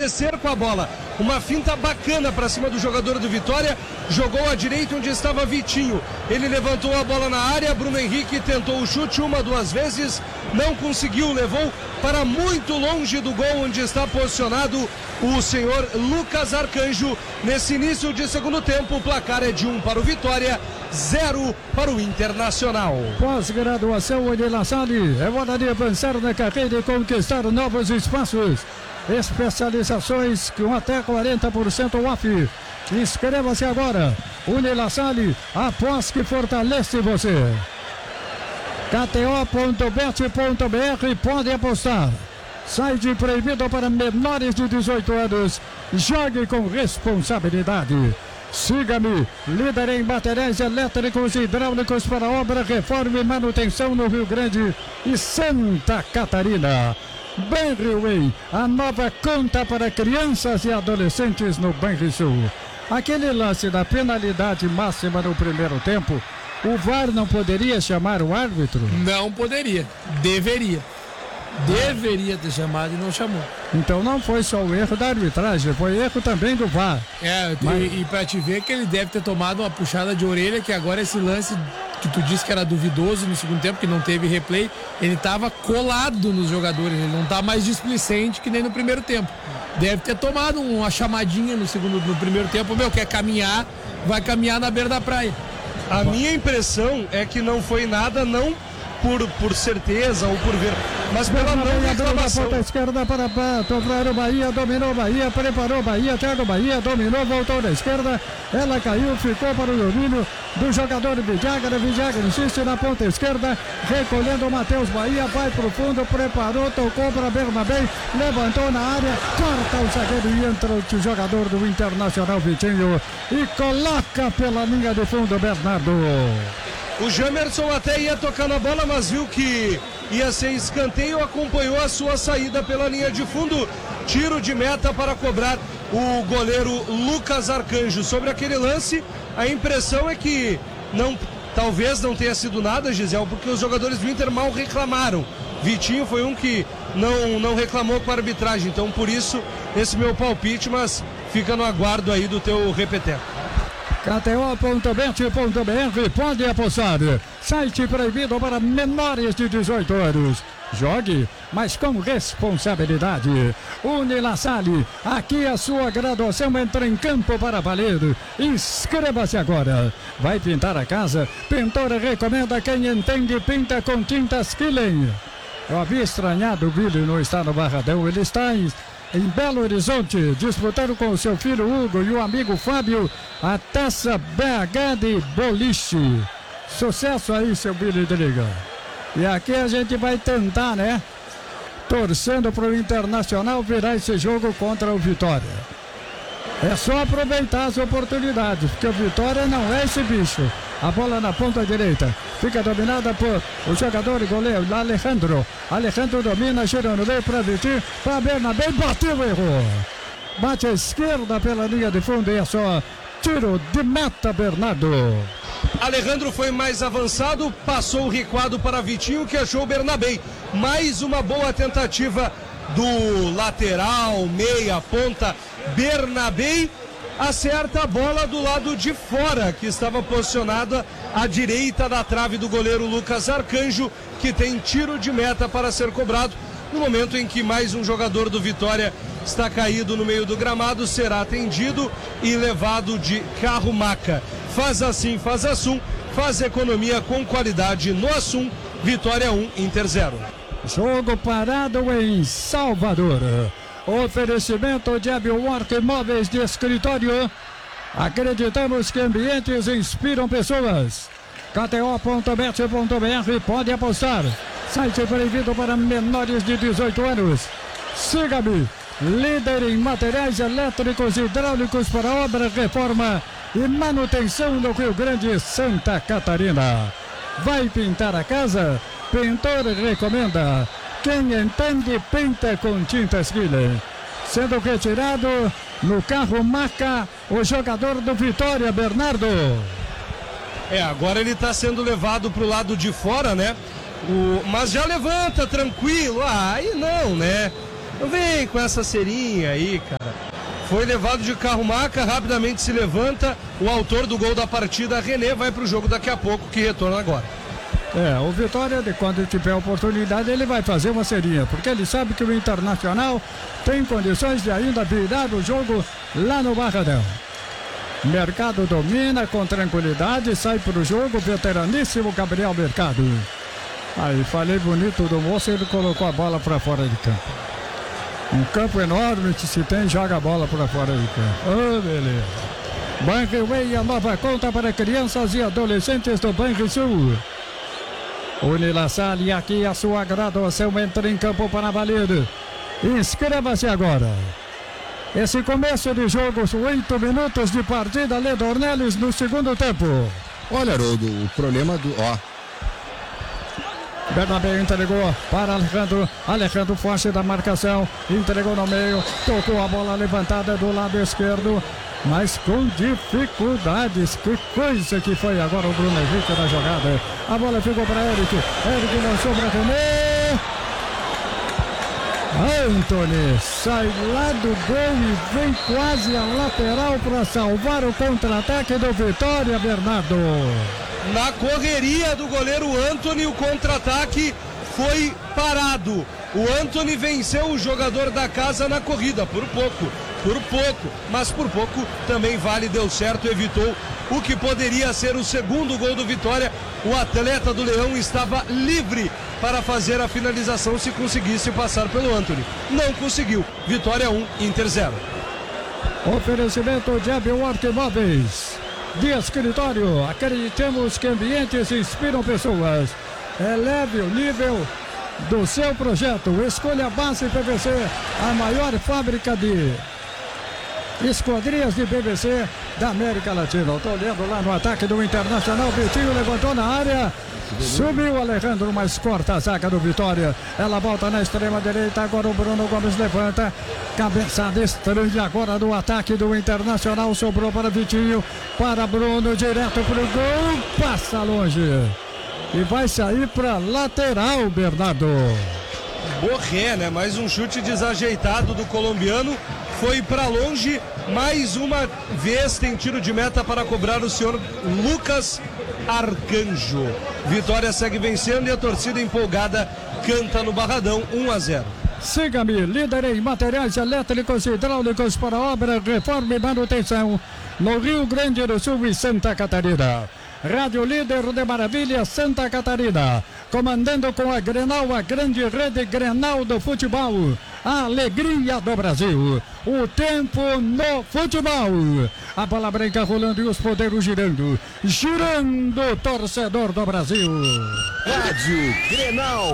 descer com a bola. Uma finta bacana para cima do jogador do Vitória. Jogou à direita onde estava Vitinho. Ele levantou a bola na área. Bruno Henrique tentou o chute 1, 2 vezes. Não conseguiu. Levou para muito longe do gol onde está posicionado o senhor Lucas Arcanjo. Nesse início de segundo tempo, o placar é de 1 para o Vitória, 0 para o Internacional. Pós-graduação Unila Salle é hora de avançar na carreira e conquistar novos espaços. Especializações com até 40% off. Inscreva-se agora. Unila Salle, após que fortalece você. KTO.bet.br, pode apostar. Site proibido para menores de 18 anos. Jogue com responsabilidade. Siga-me, líder em materiais elétricos e hidráulicos para obra, reforma e manutenção no Rio Grande e Santa Catarina. Banriway, a nova conta para crianças e adolescentes no Banrisul. Aquele lance da penalidade máxima no primeiro tempo, o VAR não poderia chamar o árbitro? Não poderia, deveria ter chamado e não chamou. Então não foi só o erro da arbitragem, foi erro também do VAR. E pra te ver que ele deve ter tomado uma puxada de orelha, que agora esse lance que tu disse que era duvidoso no segundo tempo, que não teve replay, ele tava colado nos jogadores, ele não tá mais displicente que nem no primeiro tempo. Deve ter tomado uma chamadinha no primeiro tempo, quer caminhar, vai caminhar na beira da praia. A minha impressão é que não foi nada, não por certeza ou por ver, mas pela não reclamação. Ponta esquerda para o Bahia, dominou o Bahia, preparou o Bahia, Thiago Bahia, dominou, voltou da esquerda, ela caiu, ficou para o domínio do jogador Vidiaga insiste na ponta esquerda, recolhendo o Matheus Bahia, vai para o fundo, preparou, tocou para Bernabé, levantou na área, corta o zagueiro e entra o jogador do Internacional Vitinho e coloca pela linha de fundo Bernardo. O Jamerson até ia tocar na bola, mas viu que ia ser escanteio, acompanhou a sua saída pela linha de fundo. Tiro de meta para cobrar o goleiro Lucas Arcanjo. Sobre aquele lance, a impressão é que talvez não tenha sido nada, Gisele, porque os jogadores do Inter mal reclamaram. Vitinho foi um que não reclamou com a arbitragem, então por isso esse meu palpite, mas fica no aguardo aí do teu repeteco. KTO.bet.br, pode apostar. Site proibido para menores de 18 anos. Jogue, mas com responsabilidade. Unila Salle, aqui a sua graduação entra em campo para valer. Inscreva-se agora. Vai pintar a casa? Pintora recomenda quem entende, pinta com tintas Killen. Eu havia estranhado o Billy não estar no Barradão, ele está em Belo Horizonte, disputando com o seu filho Hugo e o amigo Fábio a Taça BH de Boliche. Sucesso aí, seu Billy de Liga. E aqui a gente vai tentar, né? Torcendo para o Internacional virar esse jogo contra o Vitória. É só aproveitar as oportunidades, porque o Vitória não é esse bicho. A bola na ponta direita, fica dominada por o jogador e goleiro Alejandro. Alejandro domina, gira no meio para Vitinho, para Bernabé, bateu, errou. Bate à esquerda pela linha de fundo e é só tiro de meta, Bernardo. Alejandro foi mais avançado, passou o recuado para Vitinho, que achou o Bernabé. Mais uma boa tentativa do lateral, meia, ponta, Bernabé. Acerta a bola do lado de fora, que estava posicionada à direita da trave do goleiro Lucas Arcanjo, que tem tiro de meta para ser cobrado. No momento em que mais um jogador do Vitória está caído no meio do gramado, será atendido e levado de carro-maca. Faz assim, faz Assum, faz economia com qualidade no Assum. Vitória 1, Inter 0. Jogo parado em Salvador. Oferecimento de Abiwork Móveis de Escritório. Acreditamos que ambientes inspiram pessoas. KTO.bet.br, pode apostar. Site proibido para menores de 18 anos. Siga-me, líder em materiais elétricos e hidráulicos para obra, reforma e manutenção no Rio Grande e Santa Catarina. Vai pintar a casa? Pintor recomenda. Quem entende, pinta com tintas Killen. Sendo retirado no carro-maca o jogador do Vitória, Bernardo. Agora ele está sendo levado para o lado de fora, né? Mas já levanta, tranquilo. Aí não, né? Não vem com essa cerinha aí, cara. Foi levado de carro-maca, rapidamente se levanta. O autor do gol da partida, René, vai pro jogo daqui a pouco, que retorna agora. O Vitória, de quando tiver oportunidade, ele vai fazer uma serinha, porque ele sabe que o Internacional tem condições de ainda virar o jogo lá no Barradão. Mercado domina com tranquilidade, sai pro jogo, veteraníssimo Gabriel Mercado. Aí, falei bonito do moço, ele colocou a bola para fora de campo. Um campo enorme que se tem, joga a bola para fora de campo. Beleza. Banriway, a nova conta para crianças e adolescentes do Banrisul. Unilassalle, aqui a sua graduação entra em campo para valer. Inscreva-se agora. Esse começo de jogo, 8 minutos de partida, Lê Dornelles no segundo tempo. Olha, Haroldo, o problema do... Bernabé entregou para Alejandro. Alejandro foge da marcação. Entregou no meio. Tocou a bola levantada do lado esquerdo. Mas com dificuldades. Que coisa que foi agora o Bruno Henrique na jogada. A bola ficou para Eric. Eric lançou para René. Antony sai lá do gol e vem quase a lateral para salvar o contra-ataque do Vitória, Bernardo. Na correria do goleiro Antony, o contra-ataque foi parado. O Antony venceu o jogador da casa na corrida, por pouco, mas por pouco também vale, deu certo, evitou o que poderia ser o segundo gol do Vitória. O atleta do Leão estava livre para fazer a finalização se conseguisse passar pelo Antony. Não conseguiu. Vitória 1, Inter 0. Oferecimento de Abiwork Imóveis. De escritório, acreditamos que ambientes inspiram pessoas. Eleve o nível do seu projeto. Escolha a Base PVC, a maior fábrica de esquadrias de PVC da América Latina. Estou olhando lá no ataque do Internacional. Vitinho levantou na área. Subiu o Alejandro, mas corta a zaga do Vitória. Ela volta na extrema direita. Agora o Bruno Gomes levanta. Cabeçada estranha agora do ataque do Internacional. Sobrou para Vitinho. Para Bruno, direto para o gol. Passa longe. E vai sair para lateral, Bernardo. Borré, né? Mais um chute desajeitado do colombiano. Foi para longe. Mais uma vez tem tiro de meta para cobrar o senhor Lucas Arcanjo. Vitória segue vencendo e a torcida empolgada canta no Barradão, 1-0. Siga-me, líder em materiais elétricos e hidráulicos para obra, reforma e manutenção no Rio Grande do Sul e Santa Catarina. Rádio Líder de Maravilha, Santa Catarina. Comandando com a Grenal, a grande rede Grenal do futebol. A alegria do Brasil. O tempo no futebol. A bola branca rolando e os poderes girando. Girando o torcedor do Brasil. Rádio Grenal.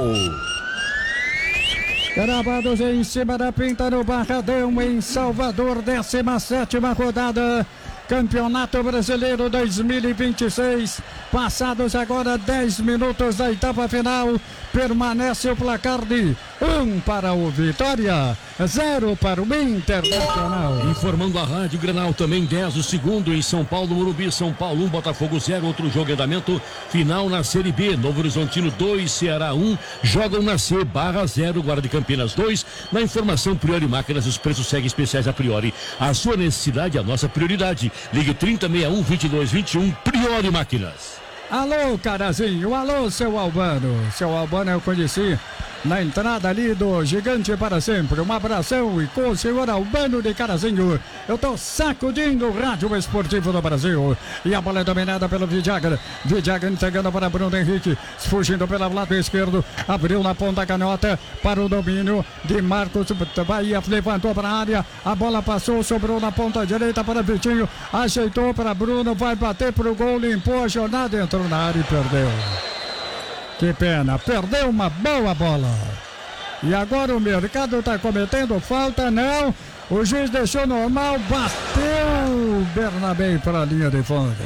Gravados em cima da pinta no Barradão, em Salvador, 17ª rodada. Campeonato Brasileiro 2026. Passados agora 10 minutos da etapa final. Permanece o placar de 1 para o Vitória, 0 para o Internacional. Informando a Rádio Grenal também 10 o segundo em São Paulo, Morumbi, São Paulo 1, Botafogo 0, outro jogo em andamento, final na Série B, Novo Horizontino 2, Ceará 1, jogam na C, Barra 0, Guarda de Campinas 2, na informação Priori Máquinas, os preços seguem especiais a Priori, a sua necessidade, a nossa prioridade, ligue 3061-2221, Priori Máquinas. Alô, Carazinho, alô, seu Albano. Seu Albano eu conheci na entrada ali do Gigante para Sempre. Um abração e com o senhor Albano de Carazinho. Eu tô sacudindo o rádio esportivo do Brasil. E a bola é dominada pelo Vidiaga. Vidiaga entregando para Bruno Henrique. Fugindo pelo lado esquerdo. Abriu na ponta canhota para o domínio de Marcos Bahia. Levantou para a área. A bola passou, sobrou na ponta direita para Vitinho. Ajeitou para Bruno. Vai bater para o gol. Limpou a jornada. Entrou na área e perdeu. Que pena, perdeu uma boa bola. E agora o Mercado está cometendo falta, não. O juiz deixou normal, bateu Bernabé para a linha de fundo.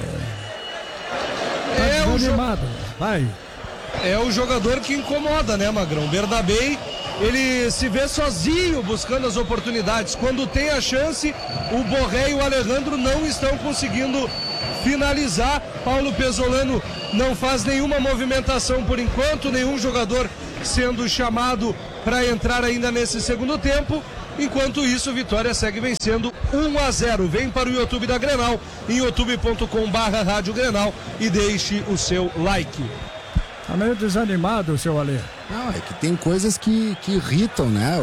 Vai. É o jogador que incomoda, né, Magrão? Bernabé, ele se vê sozinho buscando as oportunidades. Quando tem a chance, o Borré e o Alejandro não estão conseguindo finalizar. Paulo Pesolano não faz nenhuma movimentação por enquanto, nenhum jogador sendo chamado para entrar ainda nesse segundo tempo. Enquanto isso, Vitória segue vencendo 1-0. Vem para o YouTube da Grenal, em youtube.com/Rádio Grenal, e deixe o seu like. Tá meio desanimado, seu Alê. Não, é que tem coisas que irritam, né?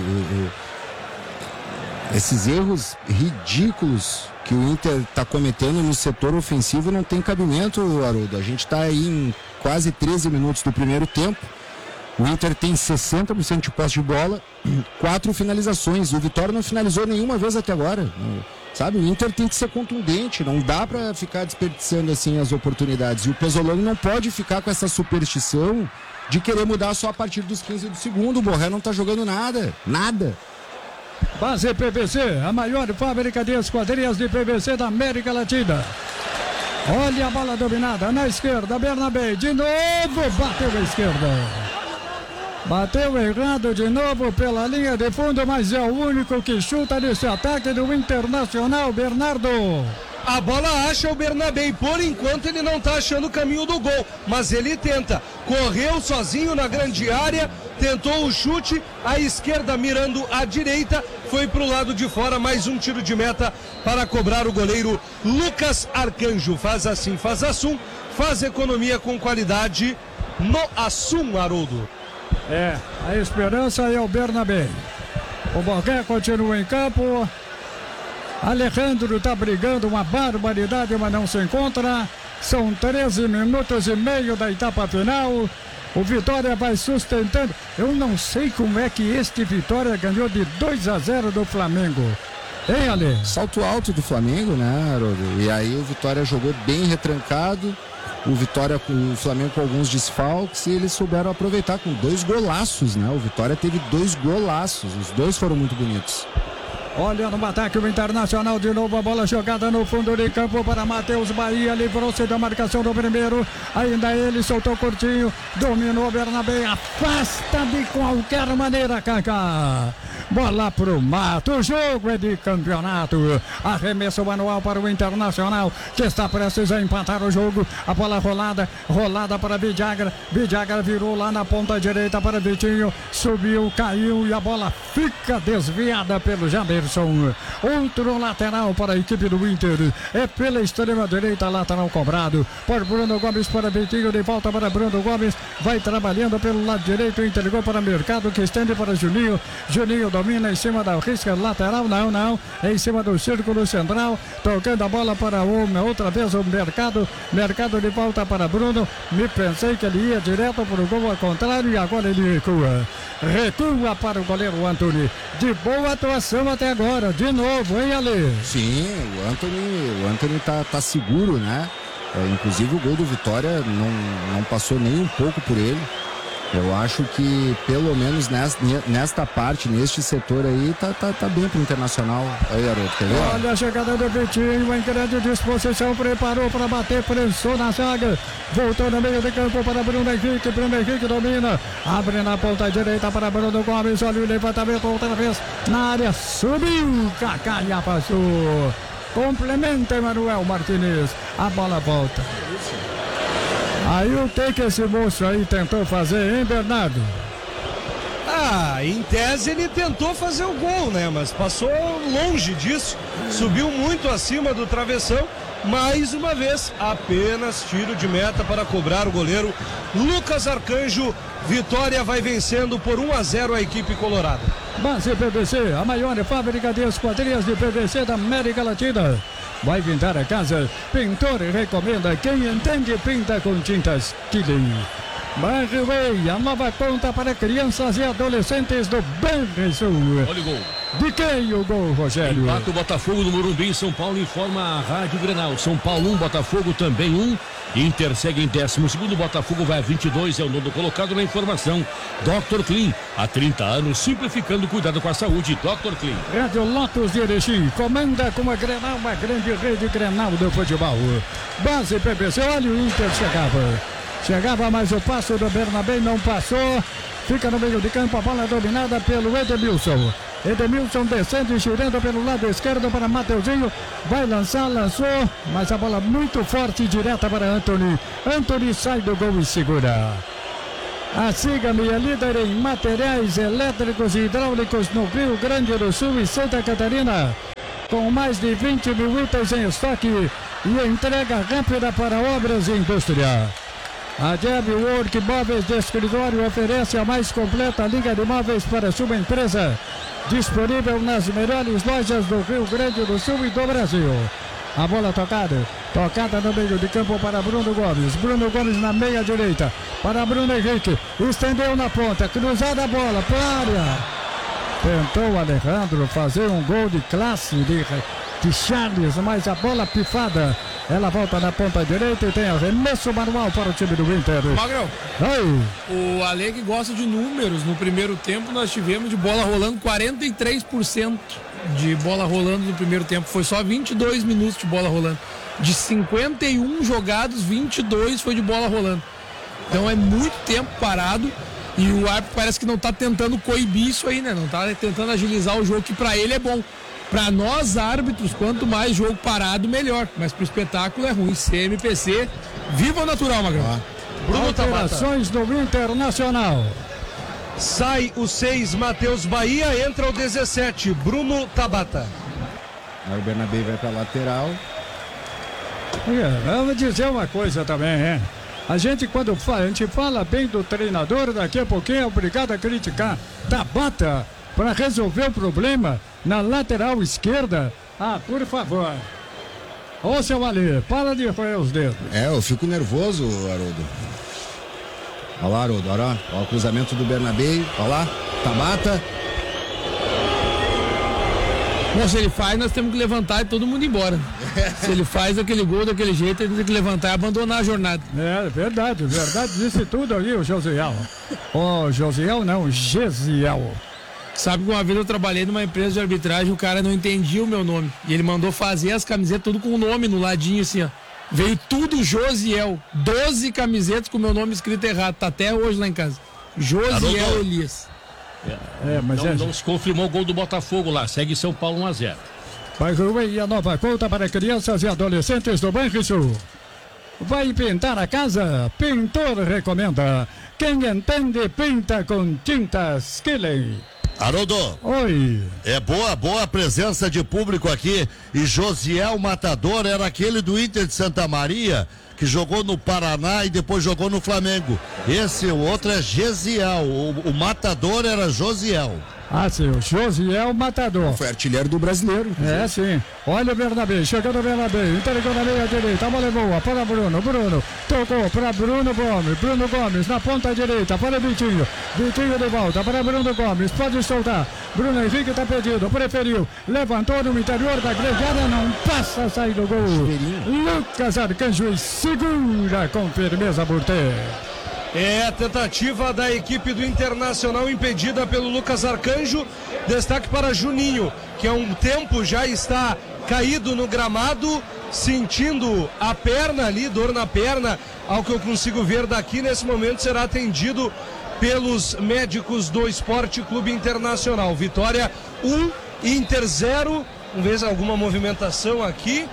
Esses erros ridículos que o Inter está cometendo no setor ofensivo não tem cabimento, Haroldo. A gente está aí em quase 13 minutos do primeiro tempo. O Inter tem 60% de posse de bola, 4 finalizações. O Vitória não finalizou nenhuma vez até agora. Sabe, o Inter tem que ser contundente, não dá para ficar desperdiçando assim as oportunidades. E o Pezzolano não pode ficar com essa superstição de querer mudar só a partir dos 15 do segundo. O Borré não tá jogando nada. Base PVC, a maior fábrica de esquadrias de PVC da América Latina. Olha a bola dominada na esquerda, Bernabé, de novo, bateu à esquerda. Bateu errado de novo pela linha de fundo, mas é o único que chuta nesse ataque do Internacional, Bernardo. A bola acha o Bernabé, por enquanto ele não está achando o caminho do gol, mas ele tenta, correu sozinho na grande área, tentou o chute, à esquerda mirando à direita, foi para o lado de fora, mais um tiro de meta para cobrar o goleiro Lucas Arcanjo. Faz assim, faz assum, faz economia com qualidade no assum, Haroldo. A esperança é o Bernabé. O Borré continua em campo. Alejandro está brigando uma barbaridade, mas não se encontra. São 13 minutos e meio da etapa final. O Vitória vai sustentando. Eu não sei como é que este Vitória ganhou de 2-0 do Flamengo. Hein, Ale? Salto alto do Flamengo, né, Haroldo? E aí o Vitória jogou bem retrancado. O Flamengo com alguns desfalques, e eles souberam aproveitar com 2 golaços, né? O Vitória teve 2 golaços, os 2 foram muito bonitos. Olha no ataque o Internacional, de novo a bola jogada no fundo de campo para Matheus Bahia, livrou-se da marcação do primeiro, ainda ele soltou curtinho, dominou Bernabé, afasta de qualquer maneira, Kaká. Bola pro mato, o jogo é de campeonato. Arremesso manual para o Internacional, que está prestes a empatar o jogo. A bola rolada para Vidiagra. Vidiagra virou lá na ponta direita para Vitinho, subiu, caiu e a bola fica desviada pelo Jamerson. Outro lateral para a equipe do Inter. É pela extrema direita, lateral cobrado por Bruno Gomes para Vitinho, de volta para Bruno Gomes. Vai trabalhando pelo lado direito, entregou para Mercado, que estende para Juninho. Juninho domina em cima da risca lateral, não, em cima do círculo central, tocando a bola para outra vez o Mercado de volta para Bruno. Me pensei que ele ia direto para o gol ao contrário e agora ele recua para o goleiro Antony. De boa atuação até agora, de novo, hein, Ale? Sim, o Antony tá seguro, né? Inclusive o gol do Vitória não passou nem um pouco por ele. Eu acho que pelo menos nesta parte, neste setor aí, tá bem pro Internacional. Aí, Haroldo, quer ver? Olha a chegada do Vitinho em grande disposição, preparou para bater, prensou na zaga, voltou no meio de campo para Bruno Henrique domina, abre na ponta direita para Bruno Gomes, olha o levantamento outra vez na área, subiu, Kaká já passou, complementa Emanuel Martinez, a bola volta. Aí o que esse moço aí tentou fazer, hein, Bernardo? Em tese ele tentou fazer o gol, né? Mas passou longe disso, subiu muito acima do travessão. Mais uma vez, apenas tiro de meta para cobrar o goleiro Lucas Arcanjo. Vitória vai vencendo por 1-0 a equipe colorada. Base PVC, a maior fábrica de esquadrias de PVC da América Latina. Vai pintar a casa, pintor recomenda, quem entende pinta com tintas Killing. Banriway, a nova conta para crianças e adolescentes do Banrisul. Olha o gol. De quem o gol, Rogério? Empata o Botafogo no Morumbi. São Paulo informa a Rádio Grenal. São Paulo 1, Botafogo também 1. Inter segue em 12º, Botafogo vai a 22, é o nono colocado na informação. Dr. Clean, há 30 anos, simplificando o cuidado com a saúde. Dr. Clean. Rádio Lotus de Erechim, comanda com a Grenal, uma grande rede Grenal do futebol. Base PVC, olha o Inter chegava, mas o passo do Bernabé não passou. Fica no meio de campo, a bola dominada pelo Edemilson. Edemilson descendo e girando pelo lado esquerdo para Mateuzinho. Vai lançou, mas a bola muito forte, direta para Antony. Antony sai do gol e segura. A Sigami é líder em materiais elétricos e hidráulicos no Rio Grande do Sul e Santa Catarina, com mais de 20 mil itens em estoque e entrega rápida para obras e indústria. A Jeb Work Móveis de Escritório oferece a mais completa linha de móveis para sua empresa, disponível nas melhores lojas do Rio Grande do Sul e do Brasil. A bola tocada no meio de campo para Bruno Gomes na meia direita, para Bruno Henrique, estendeu na ponta, cruzada a bola, para a área. Tentou Alejandro fazer um gol de classe de Charles, mas a bola pifada, ela volta na ponta direita e tem arremesso manual para o time do Inter. Magrão, o Ale que gosta de números, no primeiro tempo nós tivemos de bola rolando 43% de bola rolando no primeiro tempo, foi só 22 minutos de bola rolando. De 51 jogados, 22 foi de bola rolando. Então é muito tempo parado e o árbitro parece que não está tentando coibir isso aí, né? Não está tentando agilizar o jogo, que para ele é bom. Para nós árbitros, quanto mais jogo parado, melhor. Mas pro espetáculo é ruim. CMPC, viva o natural, Magrão. Bruno Alterações do Internacional. Sai o 6, Matheus Bahia, entra o 17, Bruno Tabata. Aí o Bernabé vai para lateral. Vamos dizer uma coisa também, hein? A gente fala bem do treinador, daqui a pouquinho é obrigado a criticar. Tabata, para resolver o problema na lateral esquerda. Ah, por favor. Ô, seu Ali, para de roer os dedos. Eu fico nervoso, Haroldo. Olha lá, Haroldo, olha o cruzamento do Bernabé, olha lá, Tabata. Bom, se ele faz, nós temos que levantar e todo mundo ir embora. Se ele faz aquele gol daquele jeito, ele tem que levantar e abandonar a jornada. É verdade, disse tudo aí o Josiel. Josiel não, Gesiel. Sabe que uma vez eu trabalhei numa empresa de arbitragem, o cara não entendia o meu nome. E ele mandou fazer as camisetas tudo com o nome no ladinho assim, ó. Veio tudo Josiel. 12 camisetas com o meu nome escrito errado. Tá até hoje lá em casa. Josiel Elias. Mas não se confirmou o gol do Botafogo lá. Segue São Paulo 1-0. Vai ruir a nova conta para crianças e adolescentes do Banrisul. Vai pintar a casa? Pintor recomenda. Quem entende, pinta com tintas Killing. Haroldo, Oi. é boa a presença de público aqui. E Josiel Matador era aquele do Inter de Santa Maria, que jogou no Paraná e depois jogou no Flamengo. O outro é Gesiel, o Matador era Josiel. Ah, sim, o Josiel Matador. Foi artilheiro do Brasileiro. É, sim. Olha o Bernabé, chegando o Bernabé, entregou na meia direita, a bola é boa para Bruno, tocou para Bruno Gomes na ponta direita, para Vitinho de volta para Bruno Gomes, pode soltar, Bruno Henrique está perdido, preferiu, levantou no interior da grande área, não passa a sair do gol. Lucas Arcanjo segura com firmeza por ter. É a tentativa da equipe do Internacional impedida pelo Lucas Arcanjo. Destaque para Juninho, que há um tempo já está caído no gramado, sentindo a perna ali, dor na perna, ao que eu consigo ver daqui. Nesse momento será atendido pelos médicos do Esporte Clube Internacional. Vitória 1, Inter 0. Vamos ver se alguma movimentação aqui.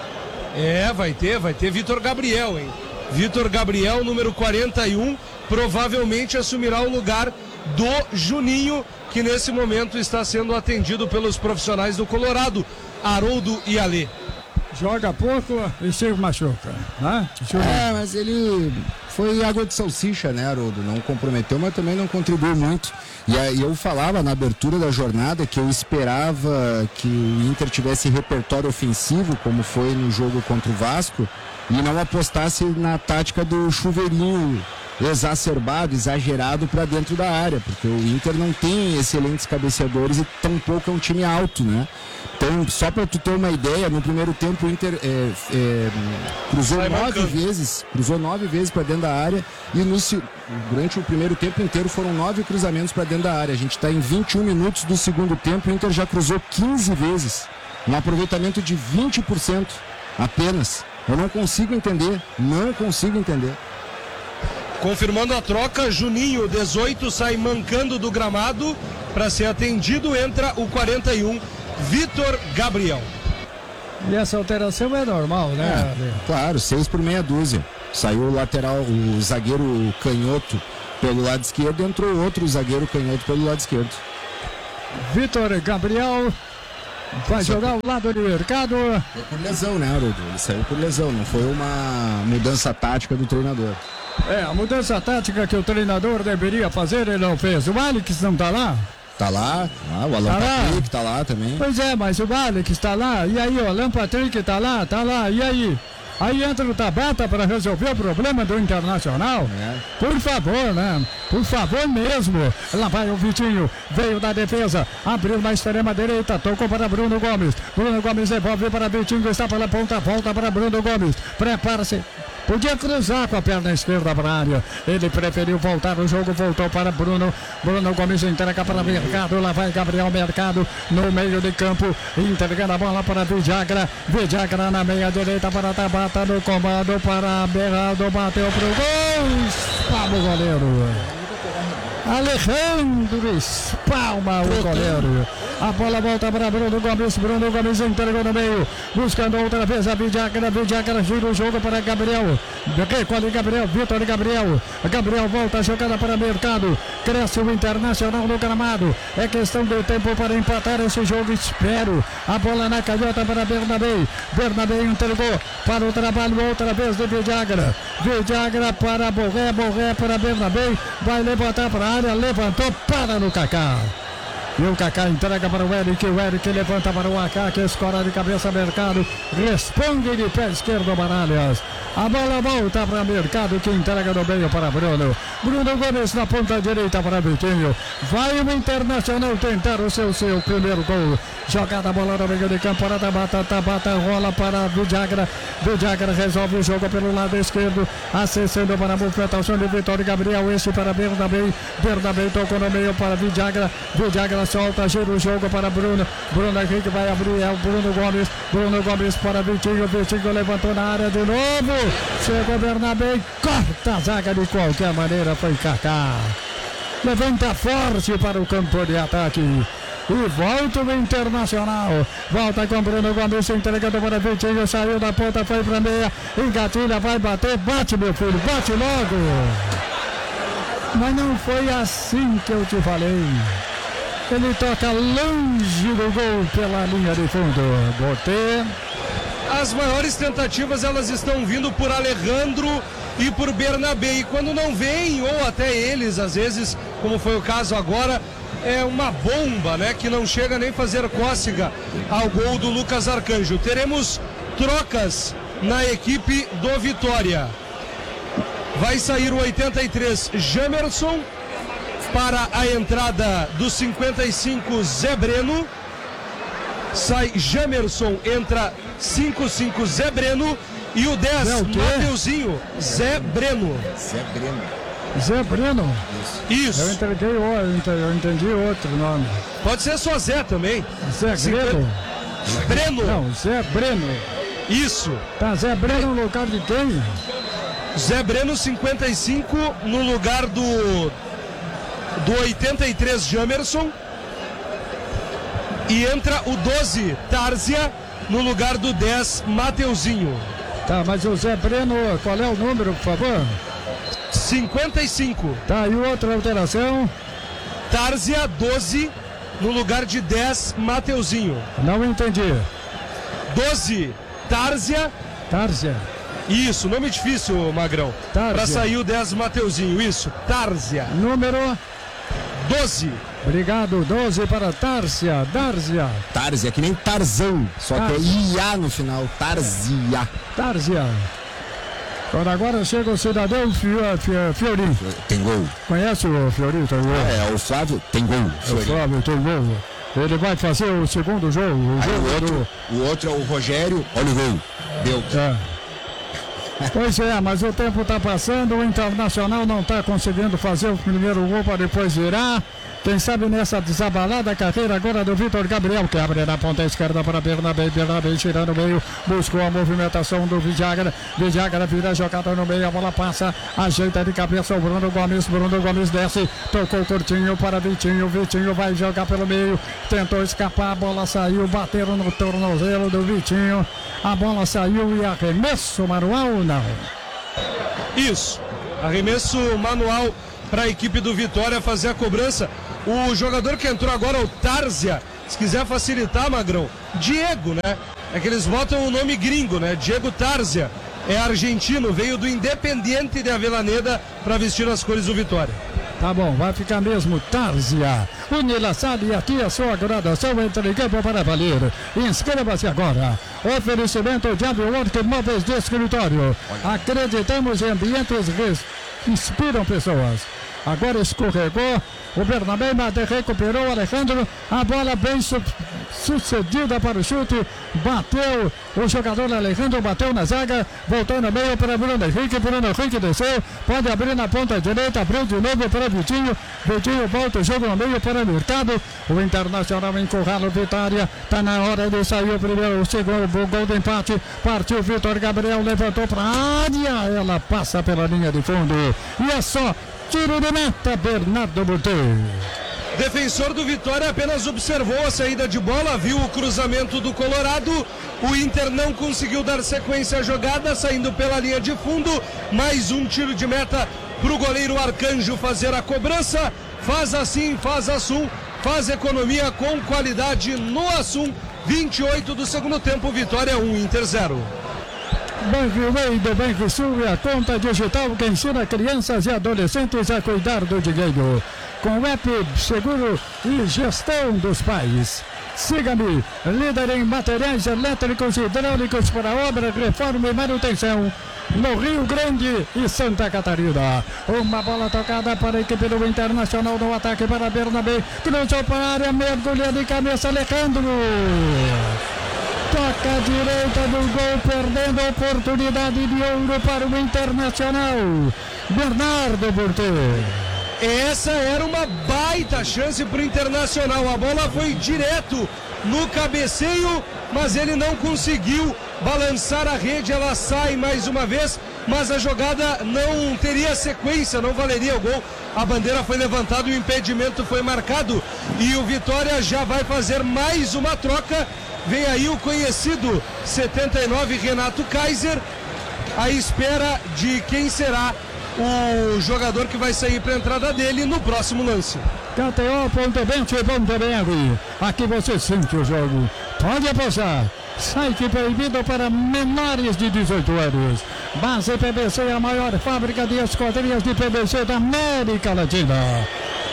Vai ter Vitor Gabriel, hein? Vitor Gabriel, número 41, provavelmente assumirá o lugar do Juninho, que nesse momento está sendo atendido pelos profissionais do Colorado, Haroldo e Alê. Joga pouco e se machuca, né? Mas ele foi água de salsicha, né, Haroldo? Não comprometeu, mas também não contribuiu muito. E aí eu falava na abertura da jornada que eu esperava que o Inter tivesse repertório ofensivo, como foi no jogo contra o Vasco, e não apostasse na tática do chuveirinho exacerbado, exagerado para dentro da área, porque o Inter não tem excelentes cabeceadores e tampouco é um time alto, né? Então, só para tu ter uma ideia, no primeiro tempo o Inter cruzou 9 vezes para dentro da área e durante o primeiro tempo inteiro foram 9 cruzamentos para dentro da área. A gente está em 21 minutos do segundo tempo, o Inter já cruzou 15 vezes, um aproveitamento de 20% apenas. Eu não consigo entender. Confirmando a troca, Juninho, 18, sai mancando do gramado para ser atendido, entra o 41, Vitor Gabriel. E essa alteração é normal, né? Claro, 6 por meia dúzia. Saiu o lateral, o zagueiro canhoto pelo lado esquerdo, entrou outro zagueiro canhoto pelo lado esquerdo. Vitor Gabriel vai jogar ao lado do Mercado. Foi por lesão, né, Haroldo? Ele saiu por lesão, não foi uma mudança tática do treinador. A mudança tática que o treinador deveria fazer, ele não fez. O Alex não tá lá? Tá lá, o Alan Patrick tá lá também. Pois é, mas o Alex está lá, e aí o Alan Patrick tá lá, e aí? Aí entra o Tabata para resolver o problema do Internacional. Por favor, né? Por favor mesmo. Lá vai o Vitinho, veio da defesa, abriu na extrema direita, tocou para Bruno Gomes. Bruno Gomes devolve para Vitinho, está pela ponta, volta para Bruno Gomes. Prepara-se. Podia cruzar com a perna esquerda para a área. Ele preferiu voltar o jogo, voltou para Bruno. Bruno Gomes entrega para Mercado. Lá vai Gabriel Mercado no meio de campo, entregando a bola para Vidagra. Vidagra na meia direita para Tabata no comando para Beraldo. Bateu pro gol. Espalma o goleiro. Alejandro espalma o goleiro. A bola volta para Bruno Gomes. Bruno Gomes entregou no meio, buscando outra vez a Vidagra. Vidagra gira o jogo para Gabriel. Recolhe Gabriel, Vitor Gabriel. Gabriel volta a jogada para Mercado. Cresce o Internacional no gramado. É questão de tempo para empatar esse jogo. Espero. A bola na canhota para Bernabé. Bernabé entregou para o trabalho outra vez de Vidagra. Vidagra para Borré. Borré para Bernabé. Vai levantar para a área. Levantou, para no Kaká. E o Kaká entrega para o Eric levanta para o AK, que escora de cabeça Mercado, responde de pé esquerdo Baralhas. A bola volta para Mercado, que entrega no meio para Bruno. Bruno Gomes na ponta direita para Vitinho. Vai o Internacional tentar o seu primeiro gol. Jogada a bola no meio de campo para Tabata, rola para Vidagra. Vidagra resolve o jogo pelo lado esquerdo, acessando para a movimentação de Vitório Gabriel, esse para Bernabé. Bernabé tocou no meio para Vidagra. Vidagra solta, gira o jogo para Bruno. Bruno Henrique vai abrir, é o Bruno Gomes. Bruno Gomes para Vitinho. Vitinho levantou na área de novo. Chegou Bernabé, corta a zaga de qualquer maneira, foi Kaká. Levanta forte para o campo de ataque. E volta o Internacional. Volta com Bruno Gomes, entregando para Vitinho. Saiu da ponta, foi para meia. Engatilha, vai bater. Bate, meu filho, bate logo. Mas não foi assim que eu te falei. Ele toca longe do gol pela linha de fundo. Botei. As maiores tentativas elas estão vindo por Alejandro e por Bernabé. E quando não vem, ou até eles, às vezes, como foi o caso agora, é uma bomba, né? Que não chega nem fazer cócega ao gol do Lucas Arcanjo. Teremos trocas na equipe do Vitória. Vai sair o 83 Jamerson para a entrada do 55 Zé Breno. Sai Jamerson, entra 55 Zé Breno e o 10 Mateuzinho Zé Breno. Zé Breno? Isso. Eu entendi outro nome. Pode ser só Zé também. Zé Breno? Breno. Não, Zé Breno. Isso. Tá, Zé Breno no lugar de quem? Zé Breno 55 no lugar do 83 Jamerson. E entra o 12 Tárzia no lugar do 10 Mateuzinho. Tá, mas o Zé Breno, qual é o número, por favor? 55. Tá, e outra alteração? Tárzia 12 no lugar de 10 Mateuzinho. Não entendi. 12 Tárzia. Tárzia. Isso, nome difícil, Magrão. Para sair o 10 Mateuzinho, isso. Tárzia. Número 12. Obrigado, 12 para Tárzia. Tárzia, que nem Tarzão, só que é IA no final, Tárzia. Agora chega o cidadão Fiorim. Tem gol. Conhece o Fiorim? Tem gol. É o Flávio, tem gol. O Flávio tem gol. Ele vai fazer o segundo jogo. O outro é o Rogério, olha o gol. Deu. Pois é, mas o tempo está passando, o Internacional não está conseguindo fazer o primeiro gol para depois virar. Quem sabe nessa desabalada carreira agora do Vitor Gabriel, que abre na ponta esquerda para Bernabé. Bernabé tirando o meio, buscou a movimentação do Vidagra. Vidagra vira a jogada no meio, a bola passa, ajeita de cabeça o Bruno Gomes. Bruno Gomes desce, tocou curtinho para Vitinho. Vitinho vai jogar pelo meio, tentou escapar, a bola saiu, bateram no tornozelo do Vitinho. A bola saiu e arremesso manual, não? Isso, arremesso manual para a equipe do Vitória fazer a cobrança. O jogador que entrou agora, o Tárzia, se quiser facilitar, Magrão, Diego, né? É que eles botam o nome gringo, né? Diego Tárzia, é argentino, veio do Independiente de Avellaneda para vestir as cores do Vitória. Tá bom, vai ficar mesmo Tárzia. Unila Sali, aqui a sua graduação entra em campo para valer. Inscreva-se agora. Oferecimento de Aviwork Móveis de Escritório. Acreditamos em ambientes que inspiram pessoas. Agora escorregou. O Bernabé recuperou o Alejandro. A bola bem sucedida para o chute. Bateu o jogador Alejandro, bateu na zaga. Voltou no meio para Bruno Henrique. Bruno Henrique desceu. Pode abrir na ponta direita. Abriu de novo para Vitinho. Vitinho volta o jogo no meio para o Hurtado. O Internacional encurrala o Vitória. Está na hora de sair o primeiro, o segundo gol de empate. Partiu Vitor Gabriel. Levantou para a área. Ela passa pela linha de fundo. E é só tiro de meta, Bernardo Burtê. Defensor do Vitória apenas observou a saída de bola, viu o cruzamento do Colorado. O Inter não conseguiu dar sequência à jogada, saindo pela linha de fundo. Mais um tiro de meta para o goleiro Arcanjo fazer a cobrança. Faz assim, faz Assum, faz economia com qualidade no Assum. 28 do segundo tempo, Vitória 1, Inter 0. Banco Rei do Banco Sul é a conta digital que ensina crianças e adolescentes a cuidar do dinheiro. Com app seguro e gestão dos pais. Siga-me, líder em materiais elétricos e hidráulicos para obra, reforma e manutenção. No Rio Grande e Santa Catarina. Uma bola tocada para a equipe do Internacional no ataque para Bernabé. Cruzou para a área, mergulha de cabeça Alejandro. Toca a direita do gol, perdendo a oportunidade de ouro para o Internacional. Bernardo Burtê. Essa era uma baita chance para o Internacional. A bola foi direto no cabeceio, mas ele não conseguiu balançar a rede. Ela sai mais uma vez, mas a jogada não teria sequência, não valeria o gol. A bandeira foi levantada, o impedimento foi marcado e o Vitória já vai fazer mais uma troca. Vem aí o conhecido 79 Renato Kaiser, à espera de quem será o jogador que vai sair para a entrada dele no próximo lance. KTO.bet.br. Aqui você sente o jogo. Pode apostar. Site proibido para menores de 18 anos. Base PVC é a maior fábrica de esquadrias de PVC da América Latina.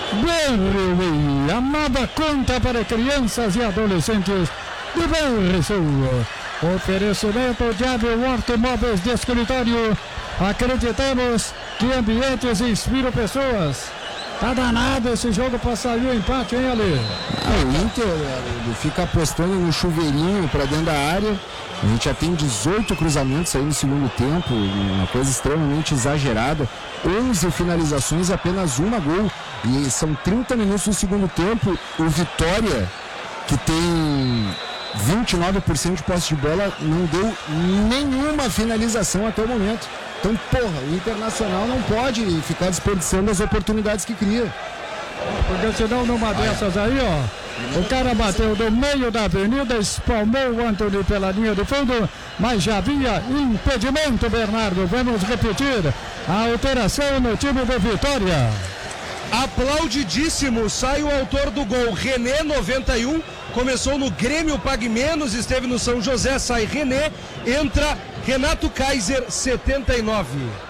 Berry, a nova conta para crianças e adolescentes de Banrisul. Oferecimento de Aviwork Móveis de Escritório. Acreditamos que ambientes inspiram pessoas. Tá danado esse jogo para sair o empate, hein, Ale? O Inter fica apostando no chuveirinho para dentro da área. A gente já tem 18 cruzamentos aí no segundo tempo, uma coisa extremamente exagerada. 11 finalizações e apenas uma gol. E são 30 minutos no segundo tempo. O Vitória, que tem 29% de posse de bola, não deu nenhuma finalização até o momento. Então, o Internacional não pode ficar desperdiçando as oportunidades que cria. Porque senão numa dessas aí, ó, o cara bateu do meio da avenida, espalmou o Antony pela linha de fundo, mas já havia impedimento, Bernardo. Vamos repetir a alteração no time do Vitória. Aplaudidíssimo, sai o autor do gol, René, 91, começou no Grêmio Pague Menos, esteve no São José, sai René, entra Renato Kaiser, 79.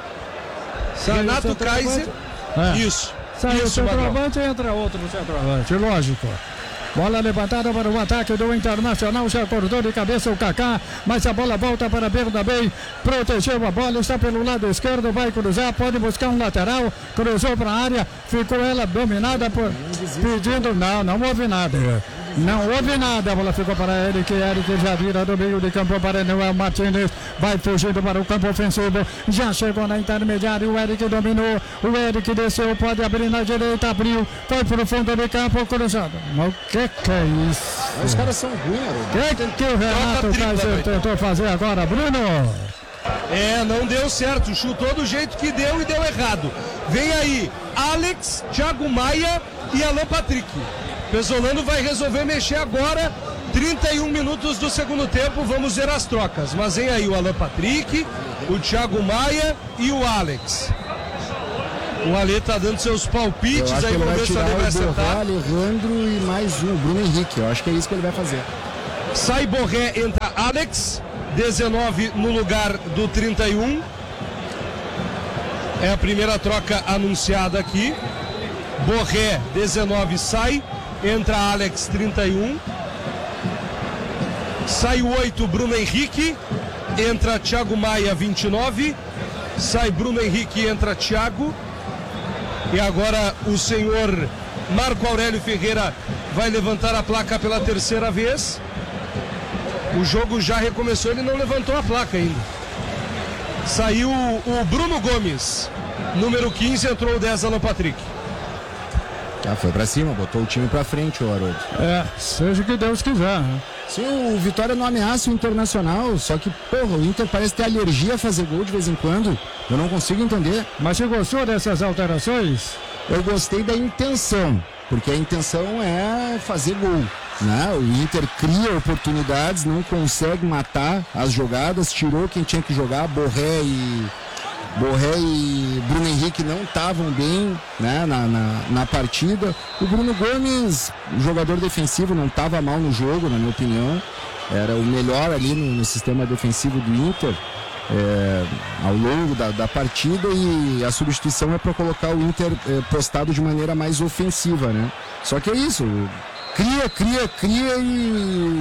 Renato Kaiser, isso. Sai o centroavante e entra outro centroavante, lógico. Bola levantada para o ataque do Internacional, já cortou de cabeça o Kaká, mas a bola volta para Bernabé, protegeu a bola, está pelo lado esquerdo, vai cruzar, pode buscar um lateral, cruzou para a área, ficou ela dominada por pedindo, não houve nada. Não houve nada, a bola ficou para Eric já vira do meio de campo para Noel Martínez, vai fugindo para o campo ofensivo, já chegou na intermediária, o Eric dominou, o Eric desceu, pode abrir na direita, abriu, foi para o fundo de campo, cruzado. O que é isso? Os caras são ruins, O que o Renato Kaiser tentou fazer agora, Bruno? Não deu certo, chutou do jeito que deu e deu errado. Vem aí, Alex, Thiago Maia e Alan Patrick. Pesolano vai resolver mexer agora, 31 minutos do segundo tempo, vamos ver as trocas. Mas vem aí o Alan Patrick, o Thiago Maia e o Alex. O Alê tá dando seus palpites Eu acho aí, que ele vamos vai ver se o tirar Alê vai o Borré, acertar. Alejandro e mais um, Bruno Henrique. Eu acho que é isso que ele vai fazer. Sai Borré, entra Alex, 19 no lugar do 31. É a primeira troca anunciada aqui. Borré, 19, sai. Entra Alex, 31. Sai o 8, Bruno Henrique. Entra Thiago Maia, 29. Sai Bruno Henrique, entra Thiago. E agora o senhor Marco Aurélio Ferreira vai levantar a placa pela terceira vez. O jogo já recomeçou, ele não levantou a placa ainda. Saiu o Bruno Gomes, número 15, entrou o 10, Alan Patrick. Foi pra cima, botou o time pra frente, o Haroldo. Seja o que Deus quiser, né? Sim, o Vitória não ameaça o Internacional, só que, porra, o Inter parece ter alergia a fazer gol de vez em quando. Eu não consigo entender. Mas você gostou dessas alterações? Eu gostei da intenção, porque a intenção é fazer gol, né? O Inter cria oportunidades, não consegue matar as jogadas, tirou quem tinha que jogar, Borré e Bruno Henrique não estavam bem, né, na partida. O Bruno Gomes, jogador defensivo, não estava mal no jogo, na minha opinião. Era o melhor ali no sistema defensivo do Inter ao longo da partida, e a substituição é para colocar o Inter postado de maneira mais ofensiva, né? Só que é isso, cria e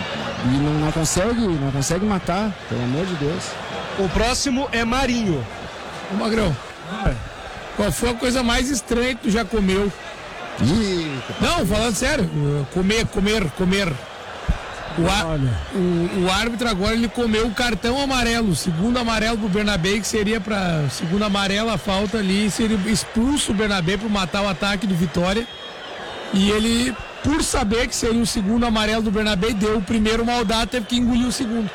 não consegue matar, pelo amor de Deus. O próximo é Marinho. Ô Magrão, qual foi a coisa mais estranha que tu já comeu? Não, falando sério, comer. O árbitro agora ele comeu o cartão amarelo, segundo amarelo pro Bernabé, que seria para segundo amarelo a falta ali, seria expulso o Bernabé por matar o ataque do Vitória. E ele, por saber que seria o segundo amarelo do Bernabé, deu o primeiro maldade, teve que engolir o segundo.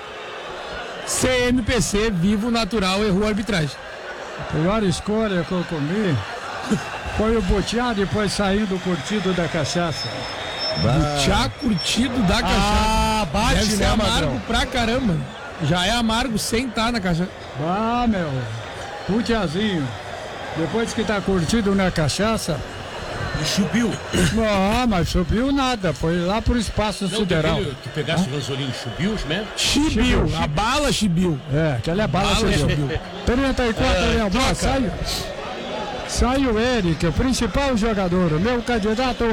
CMPC, vivo, natural, errou a arbitragem. A pior escolha que eu comi foi o butiá depois saindo curtido da cachaça. Butiá curtido da cachaça. Bate, deve ser né, amargo Magrão? pra caramba. Já é amargo sem estar na cachaça. Meu, butiazinho, depois que tá curtido na cachaça. Subiu. Mas subiu nada, foi lá pro espaço sideral. Que pegasse o ranzolinho, subiu, né? Chibiu, a bala chibiu. Aquela é bala chibiu. 34 Real Boa, sai o Eric, o principal jogador, o meu candidato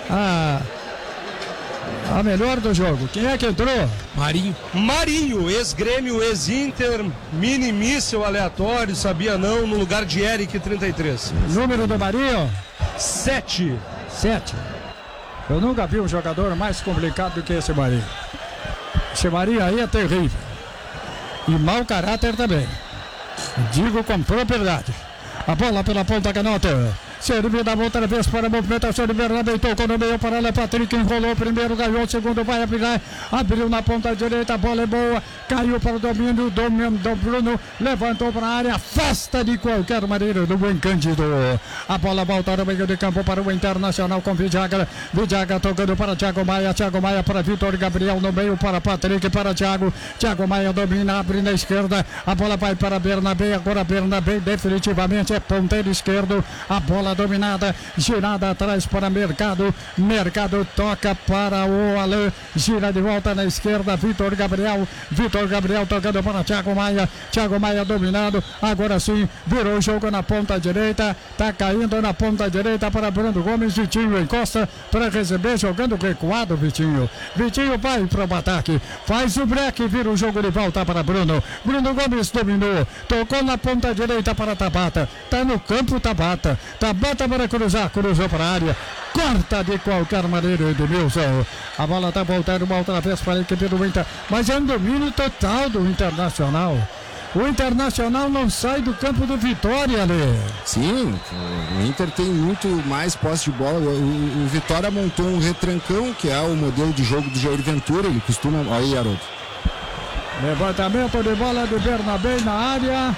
a melhor do jogo. Quem é que entrou? Marinho, ex-Grêmio, ex-Inter, mini míssel aleatório, sabia não, no lugar de Eric, 33. Número do Marinho? 7. Eu nunca vi um jogador mais complicado do que esse Marinho. Esse Marinho aí é terrível. E mau caráter também. Digo com propriedade. A bola pela ponta canhota. Servida outra vez para a movimentação de Bernabé, tocou no meio para o Patrick, enrolou o primeiro, ganhou o segundo, vai abrir, abriu na ponta direita, a bola é boa, caiu para o domínio do Bruno, levantou para a área, afasta de qualquer maneira do bom Cândido. A bola volta no meio de campo para o Internacional com Vidiaga tocando para Thiago Maia para Vitor Gabriel, no meio para Patrick, para Thiago Maia domina, abre na esquerda, a bola vai para Bernabé, agora Bernabé definitivamente é ponteiro esquerdo, a bola dominada, girada atrás para Mercado toca para o Alain, gira de volta na esquerda, Vitor Gabriel tocando para Thiago Maia dominado, agora sim, virou o jogo na ponta direita, tá caindo na ponta direita para Bruno Gomes, Vitinho encosta para receber, jogando recuado, Vitinho vai para o ataque, faz o break, vira o jogo de volta para Bruno Gomes dominou, tocou na ponta direita para Tabata, tá no campo Tabata para cruzou para a área, corta de qualquer maneira, Edmilson. A bola está voltando uma outra vez para a equipe do Inter, mas é um domínio total do Internacional. O Internacional não sai do campo do Vitória, ali. Sim, o Inter tem muito mais posse de bola. O Vitória montou um retrancão, que é o modelo de jogo do Jair Ventura. Ele costuma. Aí, Haroldo. Levantamento de bola do Bernabé na área.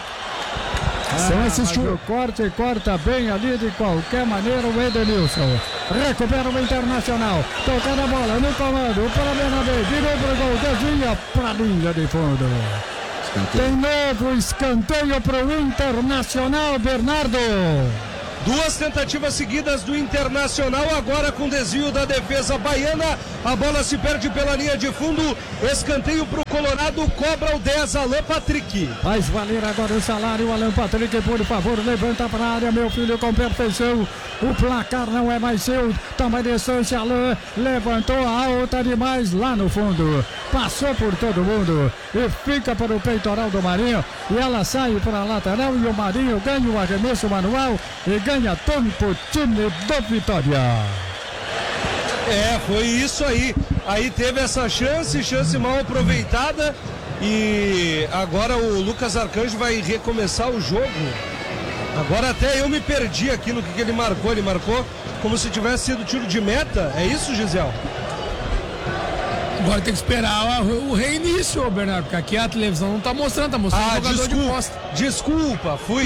Corta bem ali de qualquer maneira o Edenilson. Recupera o Internacional. Tocando a bola no comando para Bernabé. Virou para o gol. Desvia para a linha de fundo. Tem novo escanteio para o Internacional, Bernardo. Duas tentativas seguidas do Internacional, agora com desvio da defesa baiana. A bola se perde pela linha de fundo. Escanteio para o Colorado, cobra o 10, Alan Patrick. Faz valer agora o salário, Alan Patrick, por favor, levanta para a área, meu filho, com perfeição. O placar não é mais seu, toma distância, Alan, levantou alta demais lá no fundo. Passou por todo mundo e fica para o peitoral do Marinho. E ela sai para a lateral e o Marinho ganha o arremesso manual e ganha tempo, time do Vitória. Foi isso aí. Aí teve essa chance mal aproveitada. E agora o Lucas Arcanjo vai recomeçar o jogo. Agora até eu me perdi aqui no que ele marcou. Ele marcou como se tivesse sido tiro de meta. É isso, Gisele? Agora tem que esperar o reinício, Bernardo, porque aqui a televisão não tá mostrando, tá mostrando o jogador de posta. Desculpa, fui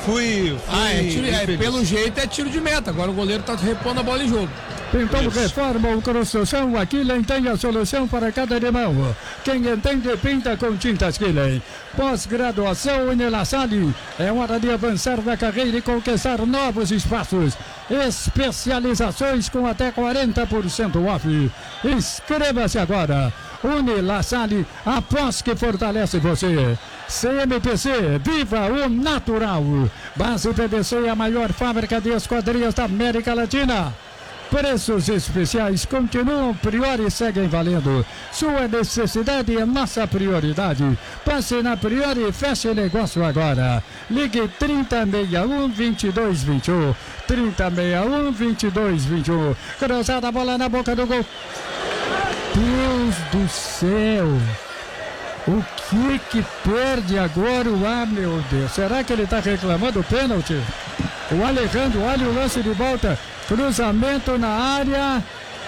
pelo jeito é tiro de meta. Agora o goleiro tá repondo a bola em jogo. Pintando Reforma ou Construção, a Killen tem a solução para cada irmão. Quem entende, pinta com tintas Killen. Pós-graduação Unilassalle. É hora de avançar na carreira e conquistar novos espaços. Especializações com até 40% off. Inscreva-se agora. Unilassalle, após que fortalece você. CMPC, viva o natural. Base PVC é a maior fábrica de esquadrias da América Latina. Preços especiais continuam, Priori seguem valendo. Sua necessidade é nossa prioridade. Passe na Priori e feche negócio agora. Ligue 3061-2221. 3061-2221. Cruzada a bola na boca do gol. Deus do céu. O que perde agora o meu Deus? Será que ele está reclamando o pênalti? O Alejandro, olha o lance de volta. Cruzamento na área.